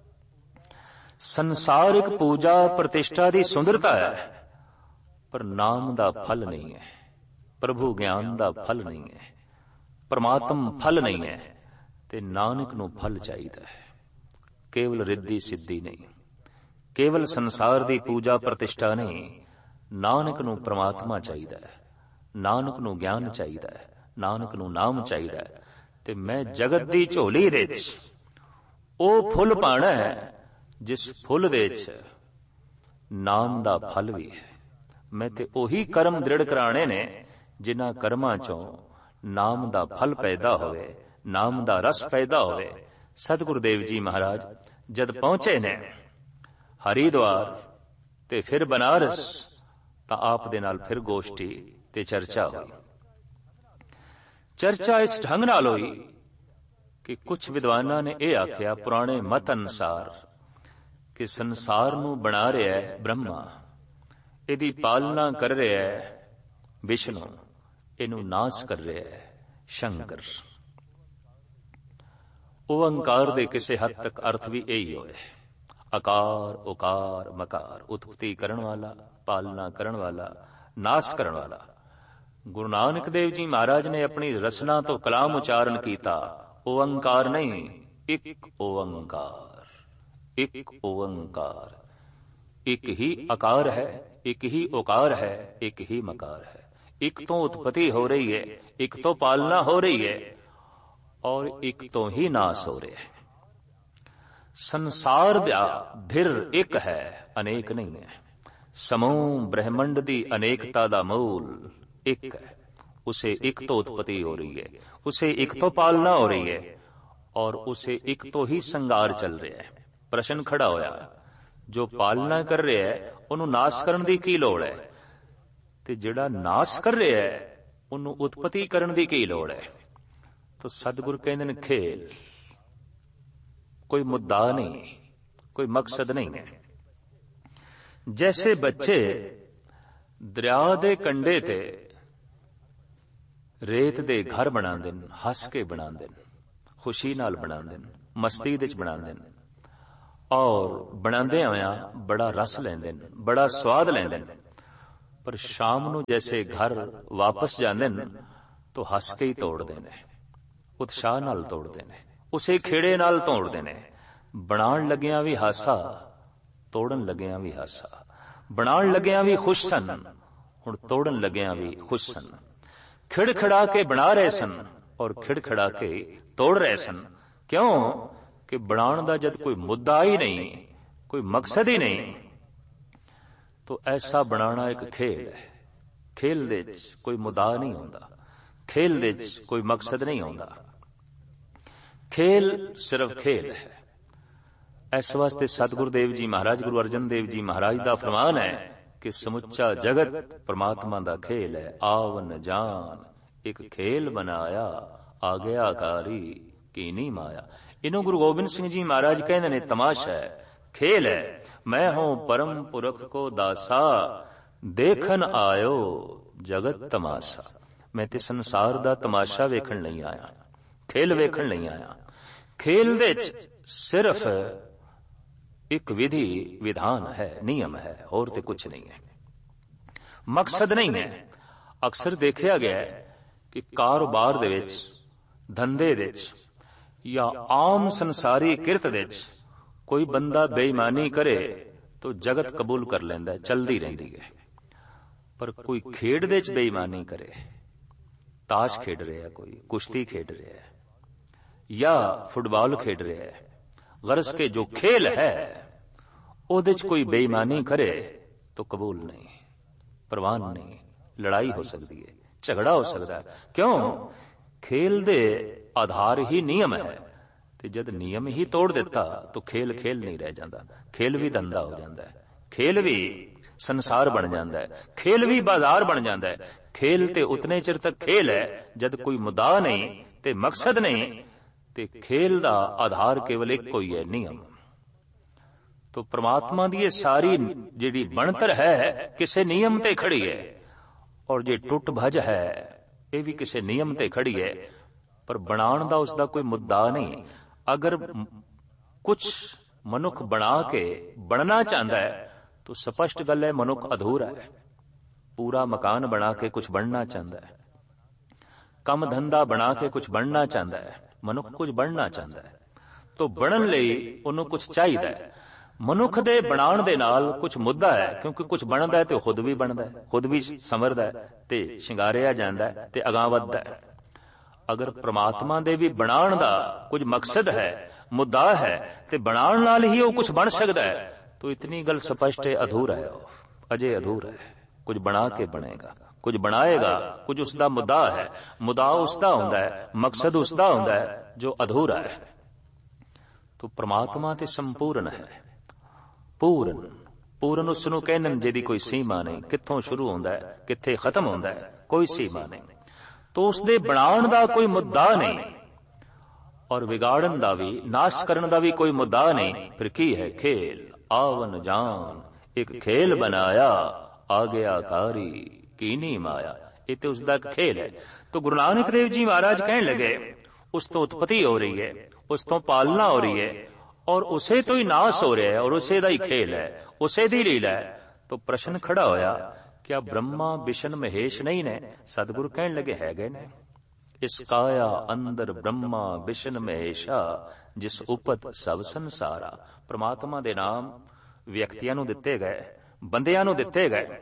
ਸੰਸਾਰਿਕ ਪੂਜਾ ਪ੍ਰਤਿਸ਼ਠਾ ਦੀ ਸੁੰਦਰਤਾ ਹੈ, ਪਰ ਨਾਮ ਦਾ ਫਲ ਨਹੀਂ ਹੈ, ਪ੍ਰਭੂ ਗਿਆਨ ਦਾ ਫਲ ਨਹੀਂ ਹੈ, ਪਰਮਾਤਮ ਫਲ ਨਹੀਂ ਹੈ। ਤੇ ਨਾਨਕ ਨੂੰ ਫਲ ਚਾਹੀਦਾ ਹੈ, ਕੇਵਲ ਰਿੱਧੀ ਸਿੱਧੀ ਨਹੀਂ, ਕੇਵਲ ਸੰਸਾਰ ਦੀ ਪੂਜਾ ਪ੍ਰਤਿਸ਼ਠਾ ਨਹੀਂ। ਨਾਨਕ ਨੂੰ ਪ੍ਰਮਾਤਮਾ ਚਾਹੀਦਾ ਹੈ, ਨਾਨਕ ਨੂੰ ਗਿਆਨ ਚਾਹੀਦਾ ਹੈ, ਨਾਨਕ ਨੂੰ ਨਾਮ ਚਾਹੀਦਾ ਹੈ। ਤੇ ਮੈਂ ਜਗਤ ਦੀ ਝੋਲੀ ਦੇ ਵਿੱਚ ਉਹ ਫੁੱਲ ਪਾਣਾ ਹੈ ਜਿਸ ਫੁੱਲ ਦੇ ਵਿੱਚ ਨਾਮ ਦਾ ਫਲ ਵੀ ਹੈ। ਮੈਂ ਤੇ ਉਹੀ ਕਰਮ ਦ੍ਰਿੜ ਕਰਾਣੇ ਨੇ ਜਿਨ੍ਹਾਂ ਕਰਮਾਂ ਚੋਂ ਨਾਮ ਦਾ ਫਲ ਪੈਦਾ ਹੋਵੇ, ਨਾਮ ਦਾ ਰਸ ਪੈਦਾ ਹੋਵੇ। ਸਤਿਗੁਰੂ ਦੇਵ ਜੀ ਮਹਾਰਾਜ ਜਦ ਪਹੁੰਚੇ ਨੇ ਹਰਿਦੁਆਰ ਤੇ ਫਿਰ ਬਨਾਰਸ, ਤਾਂ ਆਪ ਦੇ ਨਾਲ ਫਿਰ ਗੋਸ਼ਟੀ ਤੇ ਚਰਚਾ ਹੋਈ। ਚਰਚਾ ਇਸ ਢੰਗ ਨਾਲ ਹੋਈ ਕਿ ਕੁਝ ਵਿਦਵਾਨਾਂ ਨੇ ਇਹ ਆਖਿਆ, ਪੁਰਾਣੇ ਮਤ ਅਨੁਸਾਰ, ਕਿ ਸੰਸਾਰ ਨੂੰ ਬਣਾ ਰਿਹਾ ਹੈ ਬ੍ਰਹਮਾ, ਇਹਦੀ ਪਾਲਣਾ ਕਰ ਰਿਹਾ ਹੈ ਵਿਸ਼ਨੂੰ, ਇਹਨੂੰ ਨਾਸ ਕਰ ਰਿਹਾ ਹੈ ਸ਼ੰਕਰ। ਓੰਕਾਰ ਦੇ ਕਿਸੇ ਹੱਦ ਤੱਕ ਅਰਥ ਵੀ ਇਹੀ ਹੋਏ, ਆਕਾਰ ਉਕਾਰ ਮਕਾਰ, ਉਤਪਤੀ ਕਰਨ ਵਾਲਾ, ਪਾਲਣਾ ਕਰਨ ਵਾਲਾ, ਨਾਸ ਕਰਨ ਵਾਲਾ। ਗੁਰੂ ਨਾਨਕ ਦੇਵ ਜੀ ਮਹਾਰਾਜ ਨੇ ਆਪਣੀ ਰਸਨਾ ਤੋਂ ਕਲਾਮ ਉਚਾਰਨ ਕੀਤਾ, ਓੰਕਾਰ ਨਹੀਂ, ਇੱਕ ਓੰਕਾਰ, ਇੱਕ ਓੰਕਾਰ, ਇੱਕ ਹੀ ਆਕਾਰ ਹੈ, ਇੱਕ ਹੀ ਓਕਾਰ ਹੈ, ਇੱਕ ਹੀ ਮਕਾਰ ਹੈ। ਇੱਕ ਤੋਂ ਉਤਪਤੀ ਹੋ ਰਹੀ ਹੈ, ਇੱਕ ਤੋਂ ਪਾਲਣਾ ਹੋ ਰਹੀ ਹੈ, ਔਰ ਇੱਕ ਤੋਂ ਹੀ ਨਾਸ ਹੋ ਰਿਹਾ ਹੈ। ਸੰਸਾਰ ਦਾ ਧਿਰ ਇੱਕ ਹੈ, ਅਨੇਕ ਨਹੀਂ ਹੈ। ਸਮੂਹ ਬ੍ਰਹਿਮੰਡ ਦੀ ਅਨੇਕਤਾ ਦਾ ਮੂਲ ਇੱਕ ਹੈ, ਉਸੇ ਇੱਕ ਤੋਂ ਉਤਪਤੀ ਹੋ ਰਹੀ ਹੈ, ਉਸੇ ਇੱਕ ਤੋਂ ਪਾਲਣਾ ਹੋ ਰਹੀ ਹੈ, ਔਰ ਉਸੇ ਇੱਕ ਤੋਂ ਹੀ ਸੰਘਾਰ ਚੱਲ ਰਿਹਾ ਹੈ। ਪ੍ਰਸ਼ਨ ਖੜਾ ਹੋਇਆ, ਜੋ ਪਾਲਣਾ ਕਰ ਰਿਹਾ ਹੈ ਉਹਨੂੰ ਨਾਸ ਕਰਨ ਦੀ ਕੀ ਲੋੜ ਹੈ, ਤੇ ਜਿਹੜਾ ਨਾਸ ਕਰ ਰਿਹਾ ਹੈ ਉਹਨੂੰ ਉਤਪਤੀ ਕਰਨ ਦੀ ਕੀ ਲੋੜ ਹੈ। ਤਾਂ ਸਤਿਗੁਰ ਕਹਿੰਦੇ ਨੇ, ਖੇਲ, ਕੋਈ ਮੁੱਦਾ ਨਹੀਂ, ਕੋਈ ਮਕਸਦ ਨਹੀਂ ਹੈ। ਜੈਸੇ ਬੱਚੇ ਦਰਿਆ ਦੇ ਕੰਢੇ ਤੇ ਰੇਤ ਦੇ ਘਰ ਬਣਾਉਂਦੇ ਨੇ, ਹੱਸ ਕੇ ਬਣਾਉਂਦੇ ਨੇ, ਖੁਸ਼ੀ ਨਾਲ ਬਣਾਉਂਦੇ ਨੇ, ਮਸਤੀ ਦੇ ਚ ਬਣਾਉਂਦੇ ਨੇ, ਔਰ ਬਣਾਉਂਦੇ ਹੋਇਆ ਬੜਾ ਰਸ ਲੈਂਦੇ ਨੇ, ਬੜਾ ਸਵਾਦ ਲੈਂਦੇ ਨੇ। ਪਰ ਸ਼ਾਮ ਨੂੰ ਜੈਸੇ ਘਰ ਵਾਪਸ ਜਾਂਦੇ ਨੇ ਤਾਂ ਹੱਸ ਕੇ ਹੀ ਤੋੜਦੇ ਨੇ, ਉਤਸ਼ਾਹ ਨਾਲ ਤੋੜਦੇ ਨੇ, ਉਸੇ ਖੇੜੇ ਨਾਲ ਤੋੜਦੇ ਨੇ। ਬਣਾਉਣ ਲੱਗਿਆਂ ਵੀ ਹਾਸਾ, ਤੋੜਨ ਲੱਗਿਆਂ ਵੀ ਹਾਸਾ। ਬਣਾਉਣ ਲੱਗਿਆਂ ਵੀ ਖੁਸ਼ ਸਨ, ਹੁਣ ਤੋੜਨ ਲੱਗਿਆਂ ਵੀ ਖੁਸ਼ ਸਨ। ਖਿੜਖਿੜਾ ਕੇ ਬਣਾ ਰਹੇ ਸਨ ਔਰ ਖਿੜਖਿੜਾ ਕੇ ਤੋੜ ਰਹੇ ਸਨ। ਕਿਉਂ ਕਿ ਬਣਾਉਣ ਦਾ ਜਦ ਕੋਈ ਮੁੱਦਾ ਹੀ ਨਹੀਂ, ਕੋਈ ਮਕਸਦ ਹੀ ਨਹੀਂ, तो ऐसा बनाना एक खेल है। खेल दे कोई मुद्दा नहीं होता, खेल दे कोई मकसद नहीं होता, खेल सिर्फ खेल है। इस वास्ते सतगुरुदेव जी महाराज, गुरु अर्जन देव जी महाराज का फरमान है कि समुच्चा जगत परमात्मा का खेल है। आवन जान एक खेल बनाया, आ गया कारी की नहीं माया। इन्हों गुरु गोबिंद सिंह जी महाराज कहते ने तमाशा है, खेल है। मैं हूं परम पुरख को दासा, देखन आयो जगत तमाशा। मैं ते संसार दा तमाशा वेखण नहीं आया, खेल वेखण नहीं आया। खेल दे सिर्फ एक विधि विधान है, नियम है, और ते कुछ नहीं है, मकसद नहीं है। अक्सर देखा गया है कि कारोबार दे विच, धंधे दे विच या आम संसारी किरत दे विच कोई बंदा बेईमानी करे तो जगत कबूल कर लेंदा है, चलदी रहिंदी है। पर कोई खेड दे च बेईमानी करे, ताश खेड रहा है, कोई कुश्ती खेड रहा है या फुटबॉल खेड रहा है, गरज के जो खेल है उहदे च कोई बेईमानी करे तो कबूल नहीं, प्रवान नहीं, लड़ाई हो सकती है, झगड़ा हो सकता है। क्यों? खेल दे आधार ही नियम है। जद नियम ही तोड़ दिता तो खेल खेल नहीं रह जाता, खेल भी धंधा हो जाता है, खेल भी संसार बन जाता है, खेल भी बाजार बन जाता है। खेल ते उतने चिर तक खेल है जद कोई मुद्दा नहीं ते मकसद नहीं, ते खेल दा आधार केवल एक कोई है, नियम। तो परमात्मा दी ये सारी जिहड़ी बनतर है किसे नियम ते खड़ी है, और जे टुट भज है ये भी किसे नियम ते खड़ी है। पर बनाउण दा उसदा कोई मुद्दा नहीं। अगर कुछ मनुख बना के बनना चाहता है तो स्पष्ट गल है मनुख अधूरा है। पूरा मकान बना के कुछ बनना चाहता है, कम धंधा बना के कुछ बनना चाहता है, मनुख कुछ बनना चाहता है तो बनन लई उन्होंने कुछ चाहिए है। मनुख दे बनाउण दे नाल कुछ मुद्दा है, क्योंकि कुछ बनदा है तो खुद भी बनदा है, खुद भी संवरदा है ते शिंगारिया जांदा है ते अगां वधदा है। अगर परमात्मा दे भी बनाउण दा कुछ मकसद है, मुद्दा है, ते बनाउण नाल ही वो कुछ बन सकदा है, तो इतनी गल स्पष्ट है अधूरा है, अजे अधूरा है। कुछ बना के बनेगा, कुछ बनाएगा, कुछ उसका मुद्दा है, मुद्दा उसका हुंदा है, मकसद उसका हुंदा है जो अधूरा है। तो परमात्मा ते संपूर्ण है, पूर्ण। पूर्ण उसनूं कहने जिहदी कोई सीमा नहीं, कित्थों शुरू होंदा है कित्थे खत्म होंदा है, कोई सीमा नहीं। तो उसदे बनाउण दा कोई मुद्दा नहीं और विगाड़न दा भी, नाश करन दा भी कोई मुद्दा नहीं। फिर की है? खेल। आवन जान एक खेल बनाया, आ गया कारी कीनी माया। ये तो उसका खेल है। तो गुरु नानक देव जी महाराज कहने लगे उस तो उत्पत्ति हो रही है, उस तो पालना हो रही है और उसे तो ही नाश हो रहा है और उसे दा ही खेल है, उसे दी लीला है। तो प्रश्न खड़ा होया, क्या ब्रह्मा विष्णु महेश नहीं ने? सतगुरु कहने लगे है गए ने। इस काया अंदर ब्रह्मा विष्णु महेशा, जिस उपत सब संसारा। परमात्मा दे नाम व्यक्तियां नूं दिते गए, बंदियां नूं दिते गए।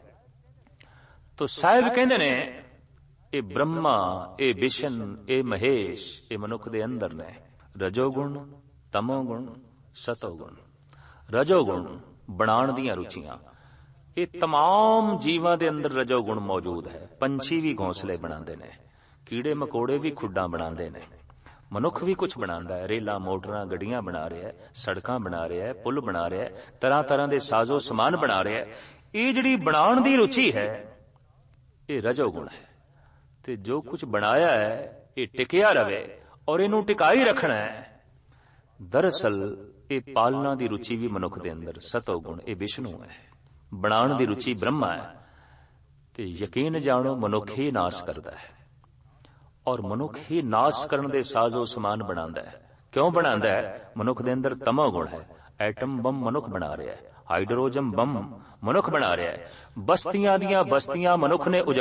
तो साहिब कहंदे ने ये ब्रह्मा, ये विष्णु, ये महेश, ये मनुख दे अंदर ने। रजोगुण, तमोगुण, सतोगुण। रजोगुण बनाण दीयां रुचियां, ये तमाम जीवां दे अंदर रजोगुण मौजूद है। पंछी भी घोंसले बनांदे ने, कीड़े मकोड़े भी खुड्डां बनांदे ने, मनुख भी कुछ बनांदा है, रेला मोटरां गड्डियां बना रहा है, सड़कां बना रहा है, पुल बना रहा है, तरह तरह के साजो समान बना रहा है। ये जिहड़ी बनाउण दी रुचि है ये रजोगुण है। ते जो कुछ बनाया है ये टिकिया रवे और इनू टिकाई रखना है। दरअसल ये पालना दी रुचि भी मनुख दे अंदर सतोगुण, ये विष्णु है। बनाउण दी रुचि ब्रह्मा है। ते यकीन जानो मनुख ही नाश करदा है। ਔਰ ਮਨੁੱਖ ਹੀ ਨਾਸ਼ ਕਰਨ ਦੇ ਸਾਜ਼ੋ ਸਮਾਨ ਬਣਾਉਂਦਾ ਹੈ। ਕਿਉਂ ਬਣਾਉਂਦਾ ਹੈ? ਮਨੁੱਖ ਦੇ ਅੰਦਰ ਤਮੋ ਗੁਣ ਹੈ। ਐਟਮ ਬੰਬ ਮਨੁੱਖ ਬਣਾ ਰਿਹਾ ਹੈ, ਹਾਈਡਰੋਜਨ ਬੰਬ ਮਨੁੱਖ ਬਣਾ ਰਿਹਾ ਹੈ, ਬਸਤੀਆਂ ਦੀਆਂ ਬਸਤੀਆਂ ਮਨੁੱਖ ਨੇ